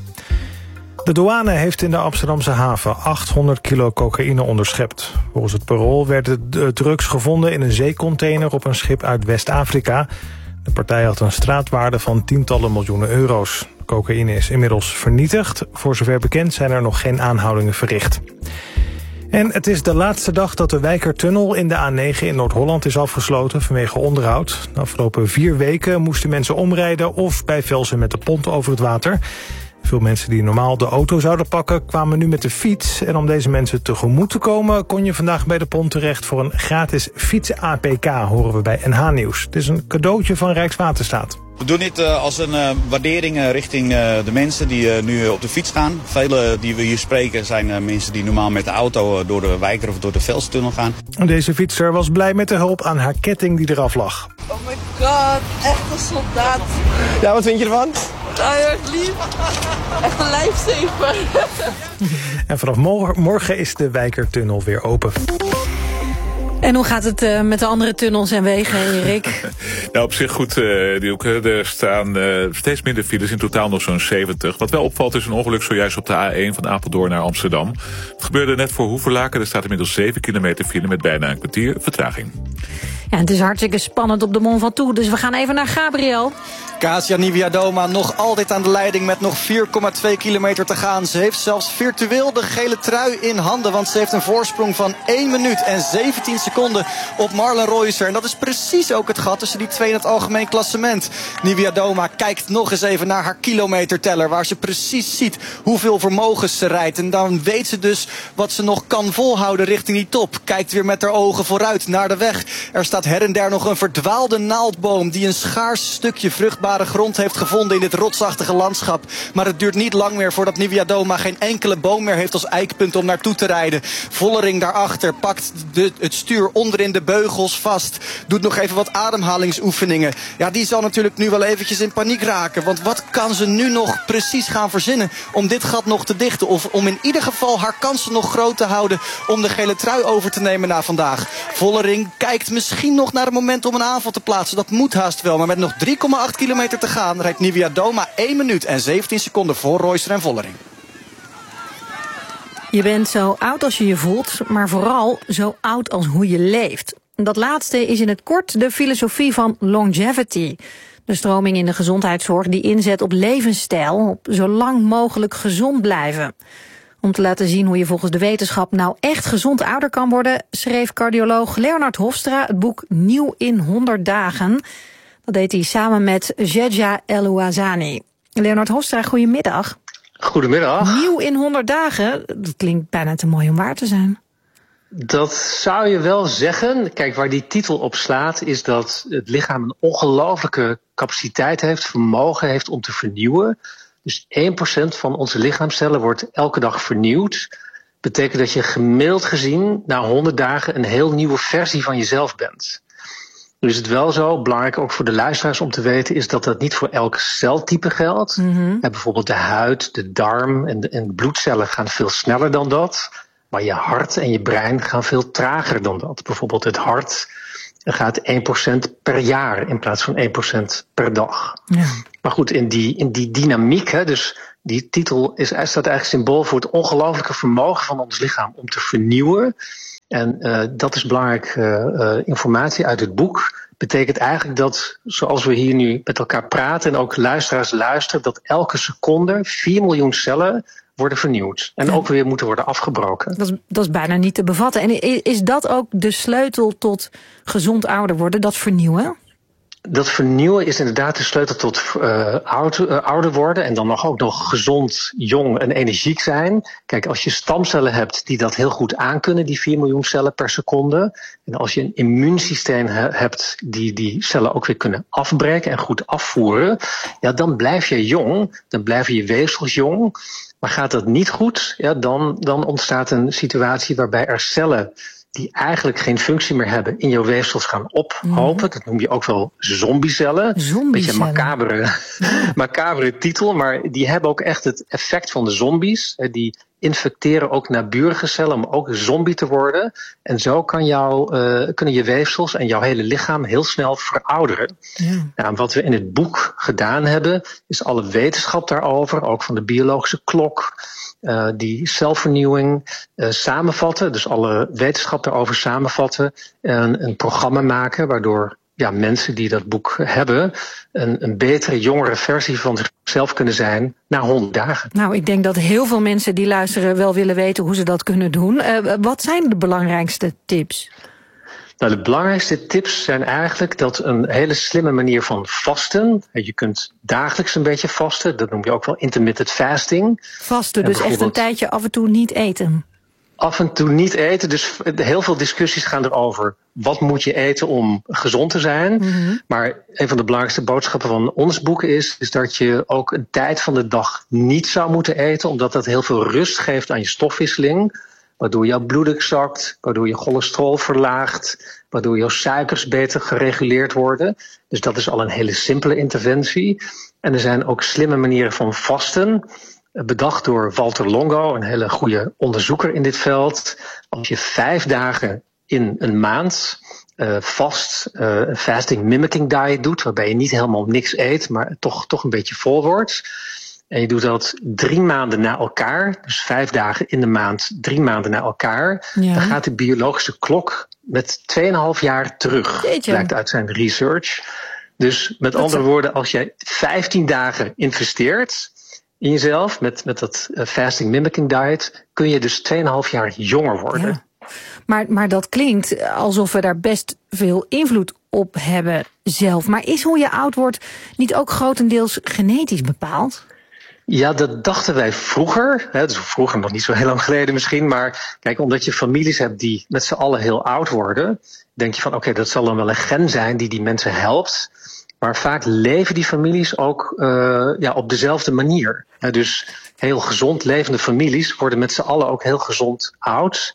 De douane heeft in de Amsterdamse haven 800 kilo cocaïne onderschept. Volgens het Parool werden de drugs gevonden in een zeecontainer op een schip uit West-Afrika. De partij had een straatwaarde van tientallen miljoenen euro's. De cocaïne is inmiddels vernietigd. Voor zover bekend zijn er nog geen aanhoudingen verricht. En het is de laatste dag dat de Wijkertunnel in de A9 in Noord-Holland is afgesloten vanwege onderhoud. De afgelopen 4 weken moesten mensen omrijden of bij Velsen met de pont over het water. Veel mensen die normaal de auto zouden pakken kwamen nu met de fiets. En om deze mensen tegemoet te komen kon je vandaag bij de pont terecht voor een gratis fiets-APK, horen we bij NH Nieuws. Het is een cadeautje van Rijkswaterstaat. We doen dit als een waardering richting de mensen die nu op de fiets gaan. Vele die we hier spreken zijn mensen die normaal met de auto door de Wijker of door de Velstunnel gaan. Deze fietser was blij met de hulp aan haar ketting die eraf lag. Oh my god, echt een soldaat. Ja, wat vind je ervan? Heel erg lief. Echt een lifesaver. En vanaf morgen is de Wijkertunnel weer open. En hoe gaat het met de andere tunnels en wegen, Erik? Nou, op zich goed, Dielke. Er staan steeds minder files, in totaal nog zo'n 70. Wat wel opvalt is een ongeluk zojuist op de A1 van Apeldoorn naar Amsterdam. Het gebeurde net voor Hoevelaken. Er staat inmiddels 7 kilometer file met bijna een kwartier vertraging. Ja, het is hartstikke spannend op de Mont Ventoux, dus we gaan even naar Gabriel. Kasia Niewiadoma nog altijd aan de leiding met nog 4,2 kilometer te gaan. Ze heeft zelfs virtueel de gele trui in handen, want ze heeft een voorsprong van 1 minuut en 17 seconden op Marlen Reusser. En dat is precies ook het gat tussen die twee in het algemeen klassement. Niewiadoma kijkt nog eens even naar haar kilometerteller, waar ze precies ziet hoeveel vermogens ze rijdt. En dan weet ze dus wat ze nog kan volhouden richting die top. Kijkt weer met haar ogen vooruit naar de weg. Er staat her en der nog een verdwaalde naaldboom die een schaars stukje vruchtbare grond heeft gevonden in dit rotsachtige landschap. Maar het duurt niet lang meer voordat Niewiadoma geen enkele boom meer heeft als eikpunt om naartoe te rijden. Vollering daarachter pakt het stuur onderin de beugels vast. Doet nog even wat ademhalingsoefeningen. Ja, die zal natuurlijk nu wel eventjes in paniek raken. Want wat kan ze nu nog precies gaan verzinnen om dit gat nog te dichten? Of om in ieder geval haar kansen nog groot te houden om de gele trui over te nemen na vandaag. Vollering kijkt misschien nog naar het moment om een aanval te plaatsen. Dat moet haast wel. Maar met nog 3,8 kilometer te gaan rijdt Niewiadoma 1 minuut en 17 seconden voor Reusser en Vollering. Je bent zo oud als je je voelt, maar vooral zo oud als hoe je leeft. Dat laatste is in het kort de filosofie van longevity. De stroming in de gezondheidszorg die inzet op levensstijl, op zo lang mogelijk gezond blijven. Om te laten zien hoe je volgens de wetenschap nou echt gezond ouder kan worden, schreef cardioloog Leonard Hofstra het boek Nieuw in 100 dagen. Dat deed hij samen met Jedja Elouazani. Leonard Hofstra, goedemiddag. Goedemiddag. Nieuw in 100 dagen, dat klinkt bijna te mooi om waar te zijn. Dat zou je wel zeggen. Kijk, waar die titel op slaat is dat het lichaam een ongelooflijke capaciteit heeft, vermogen heeft om te vernieuwen. Dus 1% van onze lichaamcellen wordt elke dag vernieuwd. Betekent dat je gemiddeld gezien na 100 dagen een heel nieuwe versie van jezelf bent. Nu is het wel zo, belangrijk ook voor de luisteraars om te weten, is dat dat niet voor elk celtype geldt. Bijvoorbeeld de huid, de darm en de bloedcellen gaan veel sneller dan dat. Maar je hart en je brein gaan veel trager dan dat. Bijvoorbeeld het hart gaat 1% per jaar in plaats van 1% per dag. Ja. Maar goed, in die dynamiek, hè, dus die titel staat eigenlijk symbool voor het ongelooflijke vermogen van ons lichaam om te vernieuwen. En dat is belangrijke informatie uit het boek. Betekent eigenlijk dat, zoals we hier nu met elkaar praten en ook luisteraars luisteren, dat elke seconde 4 miljoen cellen worden vernieuwd. En ook weer moeten worden afgebroken. Dat is bijna niet te bevatten. En is dat ook de sleutel tot gezond ouder worden, dat vernieuwen? Dat vernieuwen is inderdaad de sleutel tot ouder worden en dan ook nog gezond, jong en energiek zijn. Kijk, als je stamcellen hebt die dat heel goed aankunnen, die 4 miljoen cellen per seconde. En als je een immuunsysteem hebt die cellen ook weer kunnen afbreken en goed afvoeren, ja, dan blijf je jong, dan blijven je weefsels jong. Maar gaat dat niet goed, ja, dan ontstaat een situatie waarbij er cellen die eigenlijk geen functie meer hebben in jouw weefsels gaan ophopen. Dat noem je ook wel zombiecellen. Een beetje een macabere titel, maar die hebben ook echt het effect van de zombies. Die infecteren ook naburige cellen om ook een zombie te worden. En zo kunnen je weefsels en jouw hele lichaam heel snel verouderen. Ja. Nou, wat we in het boek gedaan hebben, is alle wetenschap daarover, ook van de biologische klok, die celvernieuwing samenvatten, dus alle wetenschap daarover samenvatten en een programma maken waardoor mensen die dat boek hebben een betere, jongere versie van zichzelf kunnen zijn na 100 dagen. Nou, ik denk dat heel veel mensen die luisteren wel willen weten hoe ze dat kunnen doen. Wat zijn de belangrijkste tips? Nou, de belangrijkste tips zijn eigenlijk dat een hele slimme manier van vasten. Je kunt dagelijks een beetje vasten. Dat noem je ook wel intermittent fasting. Vasten, dus echt een tijdje af en toe niet eten. Af en toe niet eten. Dus heel veel discussies gaan erover. Wat moet je eten om gezond te zijn? Maar een van de belangrijkste boodschappen van ons boek is dat je ook een tijd van de dag niet zou moeten eten. Omdat dat heel veel rust geeft aan je stofwisseling. Waardoor jouw bloeddruk zakt, waardoor je cholesterol verlaagt, waardoor jouw suikers beter gereguleerd worden. Dus dat is al een hele simpele interventie. En er zijn ook slimme manieren van vasten, bedacht door Walter Longo, een hele goede onderzoeker in dit veld. Als je 5 dagen in een maand vast een fasting mimicking diet doet, waarbij je niet helemaal niks eet, maar toch een beetje vol wordt. En je doet dat 3 maanden na elkaar, dus 5 dagen in de maand, 3 maanden na elkaar. Ja. Dan gaat de biologische klok met 2,5 jaar terug, blijkt uit zijn research. Dus met andere woorden, als jij 15 dagen investeert in jezelf met dat fasting mimicking diet, kun je dus 2,5 jaar jonger worden. Ja. Maar dat klinkt alsof we daar best veel invloed op hebben zelf. Maar is hoe je oud wordt niet ook grotendeels genetisch bepaald? Ja, dat dachten wij vroeger. Dus vroeger, nog niet zo heel lang geleden misschien. Maar kijk, omdat je families hebt die met z'n allen heel oud worden, denk je van oké, dat zal dan wel een gen zijn die mensen helpt. Maar vaak leven die families ook op dezelfde manier. Dus heel gezond levende families worden met z'n allen ook heel gezond oud.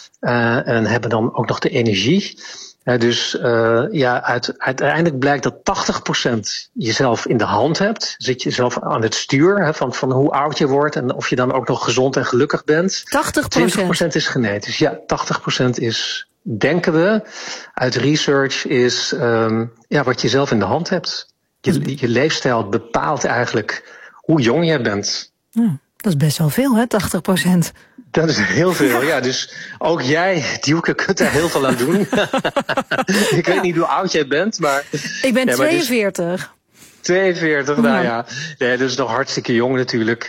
En hebben dan ook nog de energie. Dus uiteindelijk blijkt dat 80% jezelf in de hand hebt. Zit je zelf aan het stuur van hoe oud je wordt en of je dan ook nog gezond en gelukkig bent. 80%? 20% is genetisch. Ja, 80% is, denken we, uit research is wat je zelf in de hand hebt. Je leefstijl bepaalt eigenlijk hoe jong jij bent. Ja, dat is best wel veel, hè, 80%. Dat is heel veel, ja. Dus ook jij, Dielke, kunt daar heel veel aan doen. Ik weet niet hoe oud jij bent, maar... Ik ben 42. 42, nou ja. Nee, dat is nog hartstikke jong natuurlijk.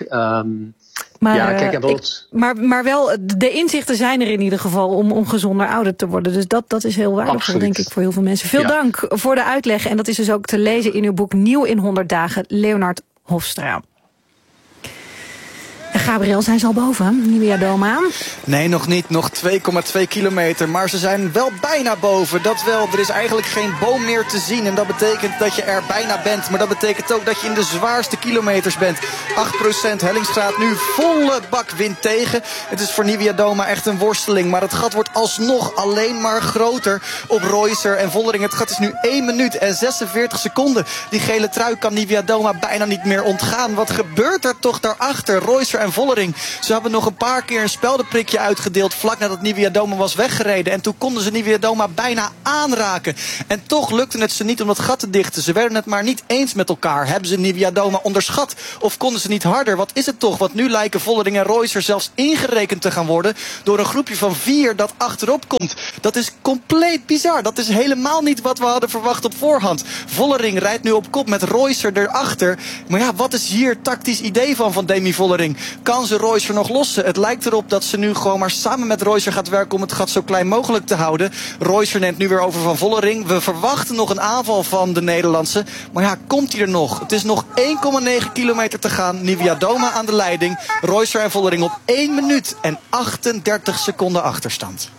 Maar wel, de inzichten zijn er in ieder geval om gezonder ouder te worden. Dus dat is heel waardevol, absoluut, denk ik, voor heel veel mensen. Veel dank voor de uitleg. En dat is dus ook te lezen in uw boek Nieuw in 100 dagen, Leonard Hofstra. Gabriel, zijn ze al boven, Nivea Doma? Nee, nog niet. Nog 2,2 kilometer. Maar ze zijn wel bijna boven. Dat wel. Er is eigenlijk geen boom meer te zien. En dat betekent dat je er bijna bent. Maar dat betekent ook dat je in de zwaarste kilometers bent. 8% hellingsgraad. Nu volle bak wind tegen. Het is voor Nivea Doma echt een worsteling. Maar het gat wordt alsnog alleen maar groter op Reusser en Vollering. Het gat is nu 1 minuut en 46 seconden. Die gele trui kan Nivea Doma bijna niet meer ontgaan. Wat gebeurt er toch daarachter? Reusser en Vollering. Ze hebben nog een paar keer een speldenprikje uitgedeeld vlak nadat Nivea Doma was weggereden. En toen konden ze Nivea Doma bijna aanraken. En toch lukte het ze niet om dat gat te dichten. Ze werden het maar niet eens met elkaar. Hebben ze Nivea Doma onderschat? Of konden ze niet harder? Wat is het toch? Want nu lijken Vollering en Reusser zelfs ingerekend te gaan worden door een groepje van 4 dat achterop komt. Dat is compleet bizar. Dat is helemaal niet wat we hadden verwacht op voorhand. Vollering rijdt nu op kop met Reusser erachter. Maar ja, wat is hier het tactisch idee van Demi Vollering? Kan ze Reusser nog lossen? Het lijkt erop dat ze nu gewoon maar samen met Reusser gaat werken om het gat zo klein mogelijk te houden. Reusser neemt nu weer over van Vollering. We verwachten nog een aanval van de Nederlandse. Maar ja, komt hij er nog? Het is nog 1,9 kilometer te gaan. Nivea Doma aan de leiding. Reusser en Vollering op 1 minuut en 38 seconden achterstand.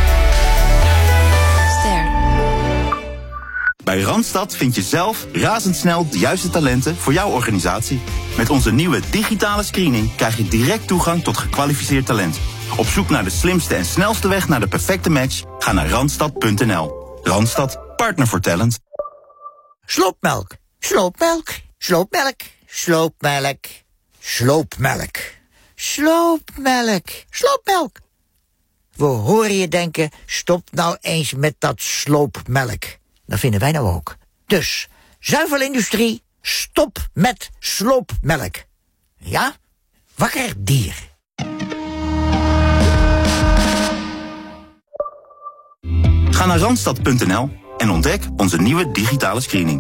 Bij Randstad vind je zelf razendsnel de juiste talenten voor jouw organisatie. Met onze nieuwe digitale screening krijg je direct toegang tot gekwalificeerd talent. Op zoek naar de slimste en snelste weg naar de perfecte match? Ga naar randstad.nl. Randstad, partner voor talent. Sloopmelk, sloopmelk, sloopmelk, sloopmelk, sloopmelk, sloopmelk, sloopmelk. We horen je denken, stop nou eens met dat sloopmelk. Dat vinden wij nou ook. Dus, zuivelindustrie, stop met sloopmelk. Ja? Wakker dier. Ga naar randstad.nl en ontdek onze nieuwe digitale screening.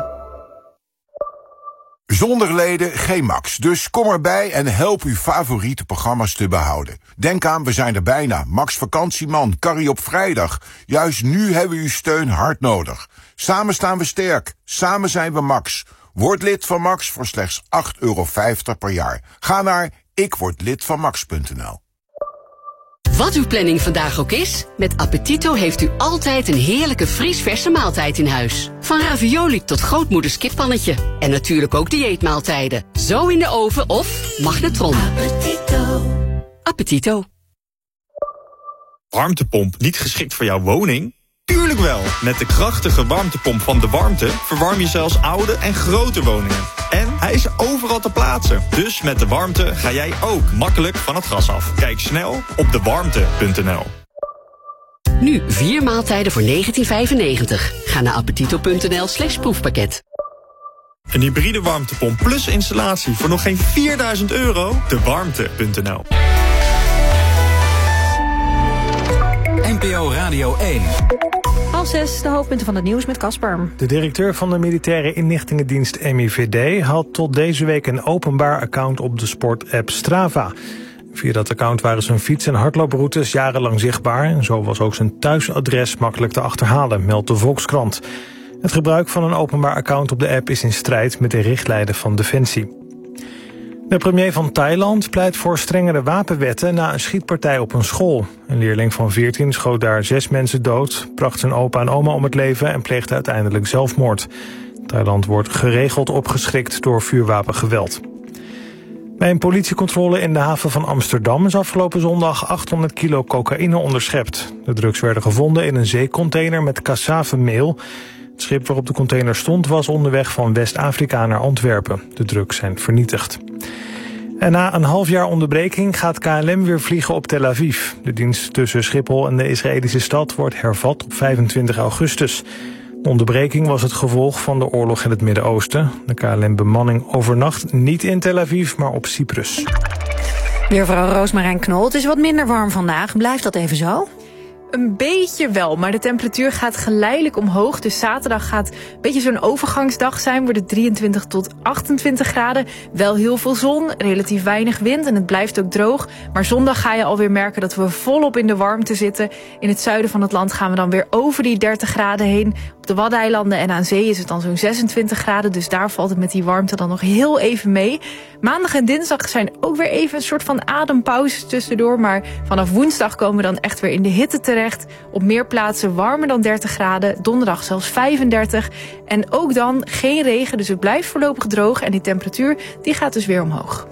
Zonder leden geen Max, dus kom erbij en help uw favoriete programma's te behouden. Denk aan, we zijn er bijna. Max Vakantieman, Carrie op vrijdag. Juist nu hebben we uw steun hard nodig. Samen staan we sterk, samen zijn we Max. Word lid van Max voor slechts €8,50 per jaar. Ga naar ikwordlidvanmax.nl. Wat uw planning vandaag ook is, met Appetito heeft u altijd een heerlijke vriesverse maaltijd in huis. Van ravioli tot grootmoeders kippannetje. En natuurlijk ook dieetmaaltijden. Zo in de oven of magnetron. Appetito. Appetito. Warmtepomp niet geschikt voor jouw woning? Tuurlijk wel! Met de krachtige warmtepomp van De Warmte verwarm je zelfs oude en grote woningen. En hij is overal te plaatsen. Dus met De Warmte ga jij ook makkelijk van het gas af. Kijk snel op dewarmte.nl. Nu 4 maaltijden voor €19,95. Ga naar appetito.nl/proefpakket. Een hybride warmtepomp plus installatie voor nog geen €4.000? Dewarmte.nl. NPO Radio 1. 6, de hoofdpunten van het nieuws met Casper. De directeur van de militaire inlichtingendienst MIVD had tot deze week een openbaar account op de sportapp Strava. Via dat account waren zijn fiets- en hardlooproutes jarenlang zichtbaar. En zo was ook zijn thuisadres makkelijk te achterhalen, meldt de Volkskrant. Het gebruik van een openbaar account op de app is in strijd met de richtlijnen van Defensie. De premier van Thailand pleit voor strengere wapenwetten na een schietpartij op een school. Een leerling van 14 schoot daar 6 mensen dood, bracht zijn opa en oma om het leven en pleegde uiteindelijk zelfmoord. Thailand wordt geregeld opgeschrikt door vuurwapengeweld. Bij een politiecontrole in de haven van Amsterdam is afgelopen zondag 800 kilo cocaïne onderschept. De drugs werden gevonden in een zeecontainer met cassavenmeel. Het schip waarop de container stond was onderweg van West-Afrika naar Antwerpen. De drugs zijn vernietigd. En na een half jaar onderbreking gaat KLM weer vliegen op Tel Aviv. De dienst tussen Schiphol en de Israëlische stad wordt hervat op 25 augustus. De onderbreking was het gevolg van de oorlog in het Midden-Oosten. De KLM-bemanning overnacht niet in Tel Aviv, maar op Cyprus. Weervrouw Roosmarijn Knol, het is wat minder warm vandaag. Blijft dat even zo? Een beetje wel, maar de temperatuur gaat geleidelijk omhoog. Dus zaterdag gaat een beetje zo'n overgangsdag zijn. Wordt het 23 tot 28 graden. Wel heel veel zon, relatief weinig wind en het blijft ook droog. Maar zondag ga je alweer merken dat we volop in de warmte zitten. In het zuiden van het land gaan we dan weer over die 30 graden heen. Op Op de Waddeneilanden en aan zee is het dan zo'n 26 graden. Dus daar valt het met die warmte dan nog heel even mee. Maandag en dinsdag zijn ook weer even een soort van adempauzes tussendoor. Maar vanaf woensdag komen we dan echt weer in de hitte terecht. Op meer plaatsen warmer dan 30 graden. Donderdag zelfs 35. En ook dan geen regen, dus het blijft voorlopig droog. En die temperatuur die gaat dus weer omhoog.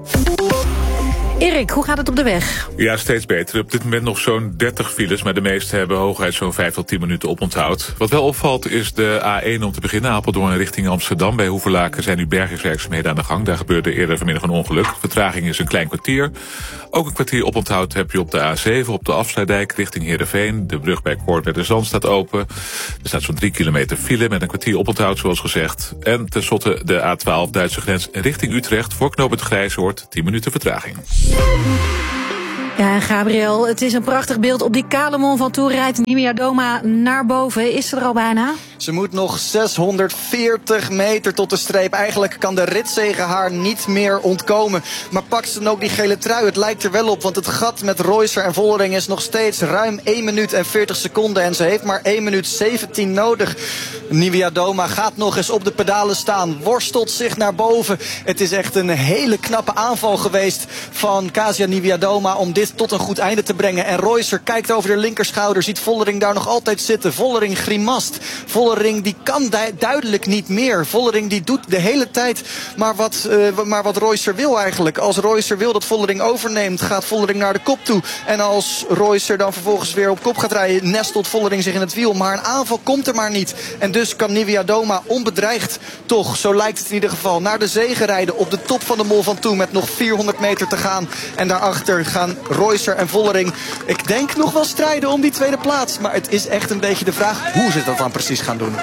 Erik, hoe gaat het op de weg? Ja, steeds beter. Op dit moment nog zo'n 30 files, maar de meeste hebben hooguit zo'n 5 tot 10 minuten oponthoud. Wat wel opvalt is de A1 om te beginnen, Apeldoorn richting Amsterdam. Bij Hoevelaken zijn nu bergingswerkzaamheden aan de gang. Daar gebeurde eerder vanmiddag een ongeluk. Vertraging is een klein kwartier. Ook een kwartier oponthoud heb je op de A7 op de Afsluitdijk richting Heerenveen. De brug bij Koord bij de Zand staat open. Er staat zo'n 3 kilometer file met een kwartier oponthoud, zoals gezegd. En tenslotte de A12 Duitse grens richting Utrecht voor knooppunt Grijzoord, 10 minuten vertraging. Ja, Gabriel, het is een prachtig beeld. Op die kale Mont Ventoux rijdt Nimia Doma naar boven. Is ze er al bijna? Ze moet nog 640 meter tot de streep. Eigenlijk kan de ritzege haar niet meer ontkomen. Maar pakt ze dan ook die gele trui? Het lijkt er wel op, want het gat met Reusser en Vollering is nog steeds ruim 1 minuut en 40 seconden. En ze heeft maar 1 minuut 17 nodig. Nimia Doma gaat nog eens op de pedalen staan. Worstelt zich naar boven. Het is echt een hele knappe aanval geweest van Kasia Niewiadoma om dit tot een goed einde te brengen. En Reusser kijkt over de linkerschouder. Ziet Vollering daar nog altijd zitten. Vollering grimast. Vollering die kan duidelijk niet meer. Vollering die doet de hele tijd maar wat Reusser wil eigenlijk. Als Reusser wil dat Vollering overneemt, gaat Vollering naar de kop toe. En als Reusser dan vervolgens weer op kop gaat rijden, nestelt Vollering zich in het wiel. Maar een aanval komt er maar niet. En dus kan Niewiadoma onbedreigd toch, zo lijkt het in ieder geval, naar de zege rijden op de top van de Mont Ventoux met nog 400 meter te gaan. En daarachter gaan Reusser en Vollering, ik denk, nog wel strijden om die tweede plaats. Maar het is echt een beetje de vraag hoe ze dat dan precies gaan doen.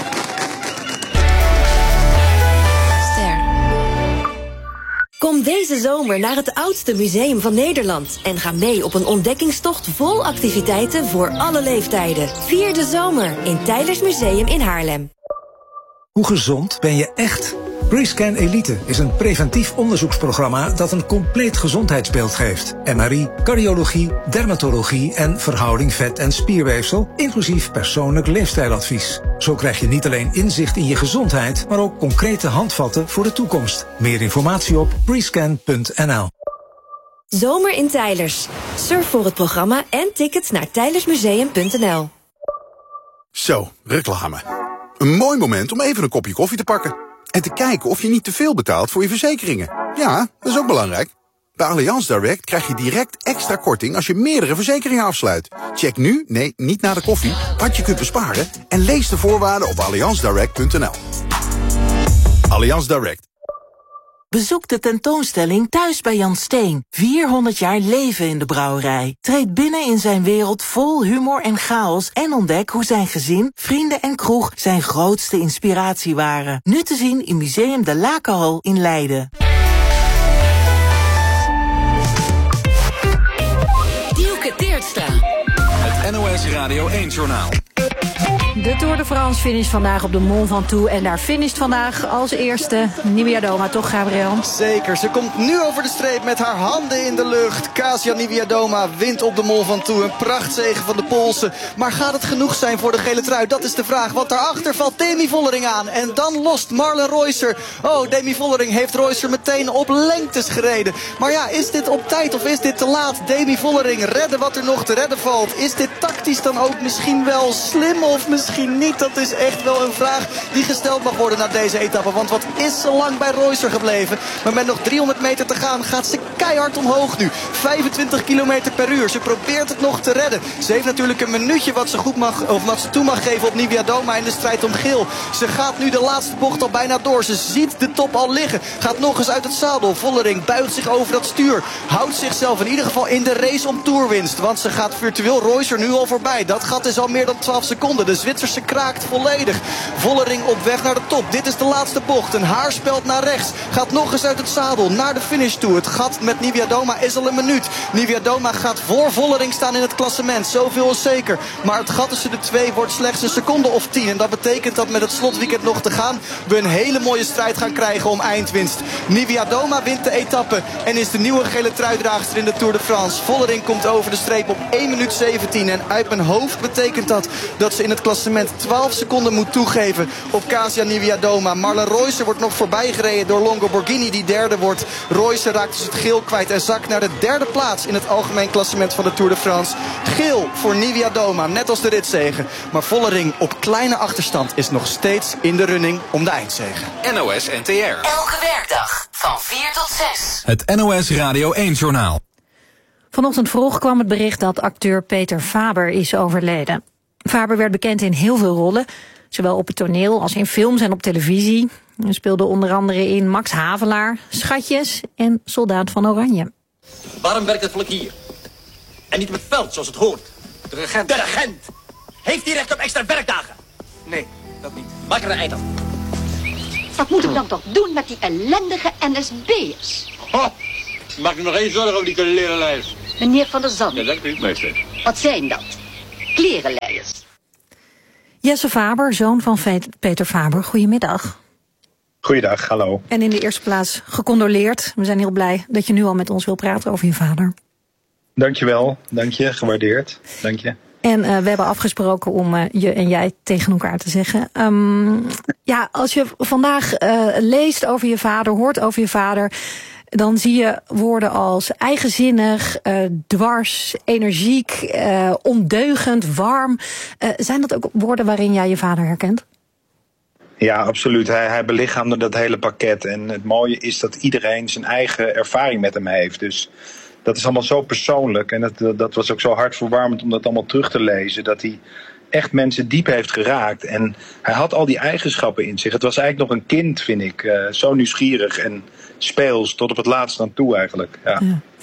Kom deze zomer naar het oudste museum van Nederland en ga mee op een ontdekkingstocht vol activiteiten voor alle leeftijden. Vier de zomer in Teylers Museum in Haarlem. Hoe gezond ben je echt? BreScan Elite is een preventief onderzoeksprogramma dat een compleet gezondheidsbeeld geeft. MRI, cardiologie, dermatologie en verhouding vet- en spierweefsel, inclusief persoonlijk leefstijladvies. Zo krijg je niet alleen inzicht in je gezondheid, maar ook concrete handvatten voor de toekomst. Meer informatie op brescan.nl. Zomer in Teylers. Surf voor het programma en tickets naar teylersmuseum.nl. Zo, reclame. Een mooi moment om even een kopje koffie te pakken. En te kijken of je niet te veel betaalt voor je verzekeringen. Ja, dat is ook belangrijk. Bij Allianz Direct krijg je direct extra korting als je meerdere verzekeringen afsluit. Check nu, nee, niet na de koffie, wat je kunt besparen en lees de voorwaarden op allianzdirect.nl. Allianz Direct. Bezoek de tentoonstelling Thuis bij Jan Steen. 400 jaar leven in de brouwerij. Treed binnen in zijn wereld vol humor en chaos en ontdek hoe zijn gezin, vrienden en kroeg zijn grootste inspiratie waren. Nu te zien in Museum de Lakenhal in Leiden. Dielke Teertstra. Het NOS Radio 1-journaal. De Tour de France finisht vandaag op de Mont Ventoux. En daar finisht vandaag als eerste Niewiadoma, toch Gabriel? Zeker, ze komt nu over de streep met haar handen in de lucht. Kasia Niewiadoma wint op de Mont Ventoux. Een prachtzege van de Poolse. Maar gaat het genoeg zijn voor de gele trui? Dat is de vraag, want daarachter valt Demi Vollering aan. En dan lost Marlen Reusser. Oh, Demi Vollering heeft Reusser meteen op lengtes gereden. Maar ja, is dit op tijd of is dit te laat? Demi Vollering redden wat er nog te redden valt. Is dit tactisch dan ook misschien wel slim of misschien niet? Dat is echt wel een vraag die gesteld mag worden na deze etappe. Want wat is zo lang bij Reusser gebleven? Maar met nog 300 meter te gaan gaat ze keihard omhoog nu. 25 kilometer per uur. Ze probeert het nog te redden. Ze heeft natuurlijk een minuutje wat ze goed mag, of wat ze toe mag geven op Niewiadoma in de strijd om geel. Ze gaat nu de laatste bocht al bijna door. Ze ziet de top al liggen. Gaat nog eens uit het zadel. Vollering buigt zich over dat stuur. Houdt zichzelf in ieder geval in de race om toerwinst. Want ze gaat virtueel Reusser nu al voorbij. Dat gat is al meer dan 12 seconden. De Zwitserse kraakt volledig. Vollering op weg naar de top. Dit is de laatste bocht. Een haarspeld naar rechts. Gaat nog eens uit het zadel naar de finish toe. Het gat met Niewiadoma is al een minuut. Niewiadoma gaat voor Vollering staan in het klassement. Zoveel is zeker. Maar het gat tussen de twee wordt slechts een seconde of 10. En dat betekent dat met het slotweekend nog te gaan we een hele mooie strijd gaan krijgen om eindwinst. Niewiadoma wint de etappe en is de nieuwe gele truidraagster in de Tour de France. Vollering komt over de streep op 1 minuut 17. En uit mijn hoofd betekent dat ze in het klassement 12 seconden moet toegeven op Kasia Niewiadoma. Marlen Reusser wordt nog voorbij gereden door Longo Borghini die derde wordt. Reusser raakt dus het geel kwijt en zakt naar de derde plaats in het algemeen klassement van de Tour de France. Geel voor Niewiadoma, net als de ritzege. Maar Vollering op kleine achterstand is nog steeds in de running om de eindzege. NOS NTR. Elke werkdag van 4 tot 6. Het NOS Radio 1-journaal. Vanochtend vroeg kwam het bericht dat acteur Peter Faber is overleden. Faber werd bekend in heel veel rollen, zowel op het toneel als in films en op televisie. Hij speelde onder andere in Max Havelaar, Schatjes en Soldaat van Oranje. Waarom werkt het volk hier? En niet op het veld, zoals het hoort. De regent. De regent! Heeft hij recht op extra werkdagen? Nee, dat niet. Maak er een eind aan. Wat moeten we dan toch doen met die ellendige NSB'ers? Maak je nog één zorgen over die klerenlijst? Meneer Van der Zanden. Ja, dank u, meester. Wat zijn dat? Klerenleiers. Jesse Faber, zoon van Peter Faber. Goedemiddag. Goeiedag, hallo. En in de eerste plaats gecondoleerd. We zijn heel blij dat je nu al met ons wil praten over je vader. Dankjewel, dank je, gewaardeerd. Dank je. En we hebben afgesproken om je en jij tegen elkaar te zeggen. Ja, als je vandaag leest over je vader, hoort over je vader, dan zie je woorden als eigenzinnig, dwars, energiek, ondeugend, warm. Zijn dat ook woorden waarin jij je vader herkent? Ja, absoluut. Hij belichaamde dat hele pakket. En het mooie is dat iedereen zijn eigen ervaring met hem heeft. Dus dat is allemaal zo persoonlijk. En dat was ook zo hartverwarmend om dat allemaal terug te lezen. Dat hij echt mensen diep heeft geraakt. En hij had al die eigenschappen in zich. Het was eigenlijk nog een kind, vind ik. Zo nieuwsgierig en speels, tot op het laatst aan toe eigenlijk. Ja.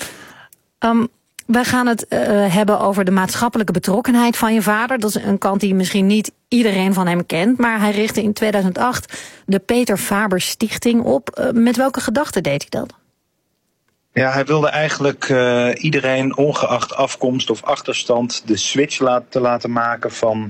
Wij gaan het hebben over de maatschappelijke betrokkenheid van je vader. Dat is een kant die misschien niet iedereen van hem kent. Maar hij richtte in 2008 de Peter Faber Stichting op. Met welke gedachten deed hij dat? Ja, hij wilde eigenlijk iedereen, ongeacht afkomst of achterstand, de switch te laten maken van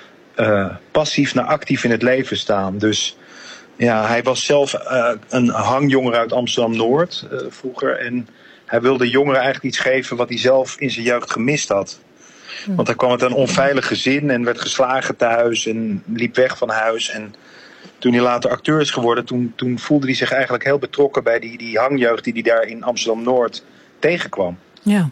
passief naar actief in het leven staan. Dus ja, hij was zelf een hangjongere uit Amsterdam-Noord vroeger. En hij wilde jongeren eigenlijk iets geven wat hij zelf in zijn jeugd gemist had. Want hij kwam uit een onveilig gezin en werd geslagen thuis en liep weg van huis. En toen hij later acteur is geworden, toen voelde hij zich eigenlijk heel betrokken bij die hangjeugd die hij daar in Amsterdam-Noord tegenkwam. Ja.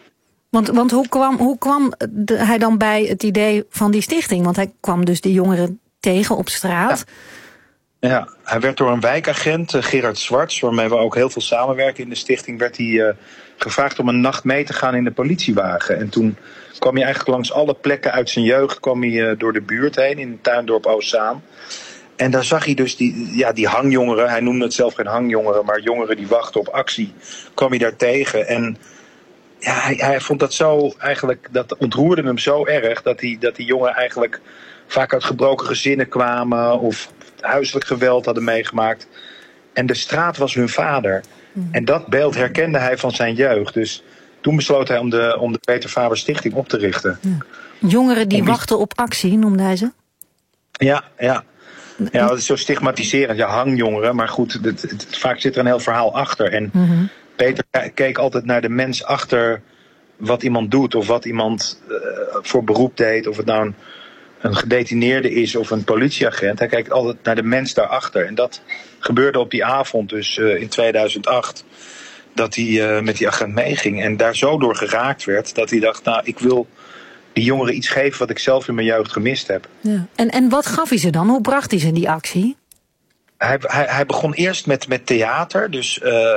Want hoe kwam hij dan bij het idee van die stichting? Want hij kwam dus die jongeren tegen op straat. Ja, hij werd door een wijkagent, Gerard Zwarts, waarmee we ook heel veel samenwerken in de stichting, werd hij gevraagd om een nacht mee te gaan in de politiewagen. En toen kwam hij eigenlijk langs alle plekken uit zijn jeugd, kwam hij door de buurt heen, in het tuindorp Oostzaan. En daar zag hij dus die hangjongeren, hij noemde het zelf geen hangjongeren, maar jongeren die wachten op actie, kwam hij daar tegen. En ja, hij vond dat zo, eigenlijk, dat ontroerde hem zo erg, dat die jongeren eigenlijk vaak uit gebroken gezinnen kwamen of huiselijk geweld hadden meegemaakt. En de straat was hun vader. En dat beeld herkende hij van zijn jeugd. Dus toen besloot hij om de Peter Faber Stichting op te richten. Jongeren die wachten op actie, noemde hij ze? Ja. Ja, dat is zo stigmatiserend. Ja, hangjongeren. Maar goed, vaak zit er een heel verhaal achter. En Peter keek altijd naar de mens achter wat iemand doet. Of wat iemand voor beroep deed. Of het nou een gedetineerde is of een politieagent. Hij kijkt altijd naar de mens daarachter. En dat gebeurde op die avond, dus in 2008, dat hij met die agent meeging. En daar zo door geraakt werd, dat hij dacht, nou, ik wil die jongeren iets geven wat ik zelf in mijn jeugd gemist heb. Ja. En wat gaf hij ze dan? Hoe bracht hij ze in die actie? Hij begon eerst met theater. Dus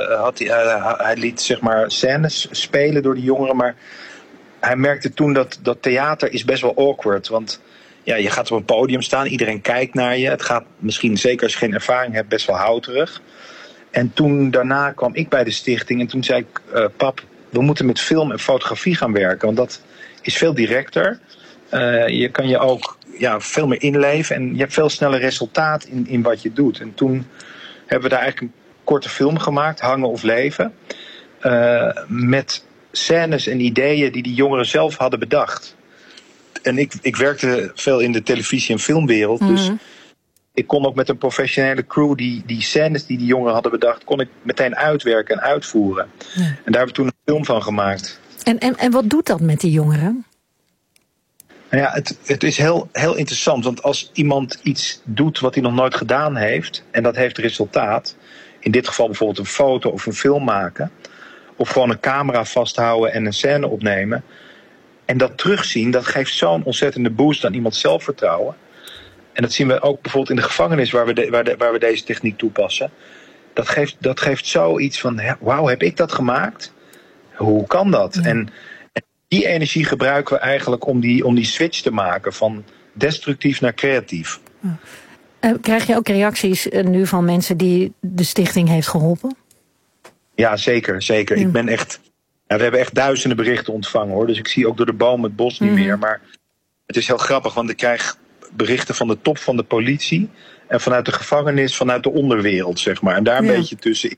hij liet zeg maar scènes spelen door die jongeren. Maar hij merkte toen dat theater is best wel awkward. Want ja, je gaat op een podium staan, iedereen kijkt naar je. Het gaat misschien, zeker als je geen ervaring hebt, best wel houterig. En toen daarna kwam ik bij de stichting en toen zei ik, pap, we moeten met film en fotografie gaan werken. Want dat is veel directer. Je kan je ook veel meer inleven en je hebt veel sneller resultaat in wat je doet. En toen hebben we daar eigenlijk een korte film gemaakt, Hangen of Leven. met scènes en ideeën die jongeren zelf hadden bedacht. En ik werkte veel in de televisie- en filmwereld, dus ik kon ook met een professionele crew die scènes die jongeren hadden bedacht, kon ik meteen uitwerken en uitvoeren. Ja. En daar hebben we toen een film van gemaakt. En wat doet dat met die jongeren? Nou ja, het is heel, heel interessant, want als iemand iets doet wat hij nog nooit gedaan heeft, en dat heeft resultaat, in dit geval bijvoorbeeld een foto of een film maken, of gewoon een camera vasthouden en een scène opnemen, en dat terugzien, dat geeft zo'n ontzettende boost aan iemands zelfvertrouwen. En dat zien we ook bijvoorbeeld in de gevangenis waar we deze techniek toepassen. Dat geeft zoiets van, wauw, heb ik dat gemaakt? Hoe kan dat? Ja. En die energie gebruiken we eigenlijk om die switch te maken van destructief naar creatief. Krijg je ook reacties nu van mensen die de stichting heeft geholpen? Ja, zeker. Ik ben echt... we hebben echt duizenden berichten ontvangen, hoor. Dus ik zie ook door de boom het bos niet meer. Maar het is heel grappig, want ik krijg berichten van de top van de politie en vanuit de gevangenis, vanuit de onderwereld, zeg maar. En daar een beetje tussen.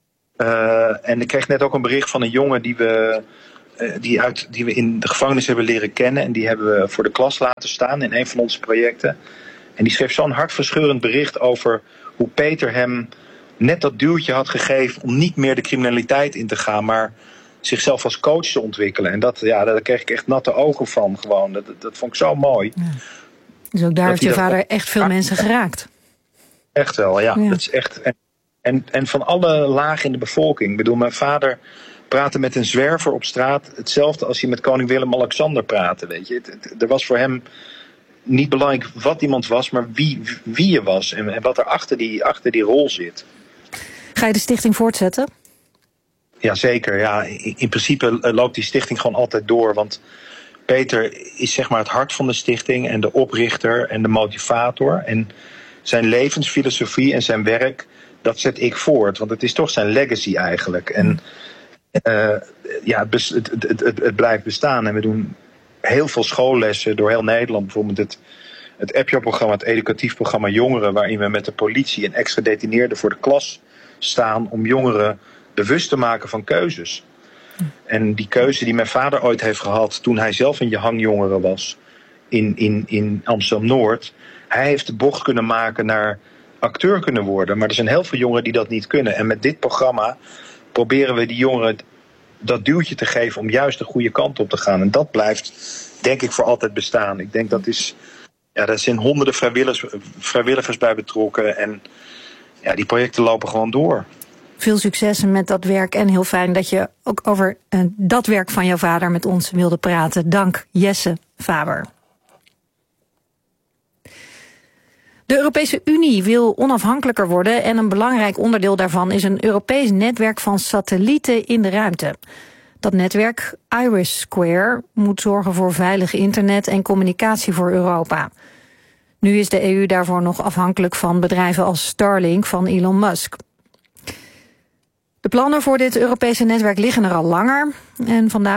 En ik kreeg net ook een bericht van een jongen die we in de gevangenis hebben leren kennen. En die hebben we voor de klas laten staan in een van onze projecten. En die schreef zo'n hartverscheurend bericht over hoe Peter hem net dat duwtje had gegeven om niet meer de criminaliteit in te gaan, maar zichzelf als coach te ontwikkelen. En daar kreeg ik echt natte ogen van gewoon. Dat vond ik zo mooi. Ja. Dus ook daar heeft je vader echt veel mensen geraakt. Echt wel, ja. Dat is echt. En van alle lagen in de bevolking. Ik bedoel, mijn vader praatte met een zwerver op straat hetzelfde als hij met koning Willem-Alexander praatte. Weet je. Er was voor hem niet belangrijk wat iemand was, maar wie je was. En wat er achter die rol zit. Ga je de stichting voortzetten? Ja, zeker. Ja, in principe loopt die stichting gewoon altijd door. Want Peter is zeg maar het hart van de stichting en de oprichter en de motivator. En zijn levensfilosofie en zijn werk, dat zet ik voort. Want het is toch zijn legacy eigenlijk. En het blijft bestaan. En we doen heel veel schoollessen door heel Nederland. Bijvoorbeeld het EPJO-programma, het educatief programma Jongeren, waarin we met de politie en ex-gedetineerden voor de klas staan om jongeren bewust te maken van keuzes. En die keuze die mijn vader ooit heeft gehad toen hij zelf een hangjongere was in Amsterdam-Noord. Hij heeft de bocht kunnen maken naar acteur kunnen worden. Maar er zijn heel veel jongeren die dat niet kunnen. En met dit programma proberen we die jongeren dat duwtje te geven om juist de goede kant op te gaan. En dat blijft, denk ik, voor altijd bestaan. Ik denk daar zijn honderden vrijwilligers bij betrokken. En ja, die projecten lopen gewoon door. Veel succes met dat werk en heel fijn dat je ook over dat werk van jouw vader met ons wilde praten. Dank, Jesse Faber. De Europese Unie wil onafhankelijker worden en een belangrijk onderdeel daarvan is een Europees netwerk van satellieten in de ruimte. Dat netwerk, IRIS2, moet zorgen voor veilig internet en communicatie voor Europa. Nu is de EU daarvoor nog afhankelijk van bedrijven als Starlink van Elon Musk. De plannen voor dit Europese netwerk liggen er al langer en vandaag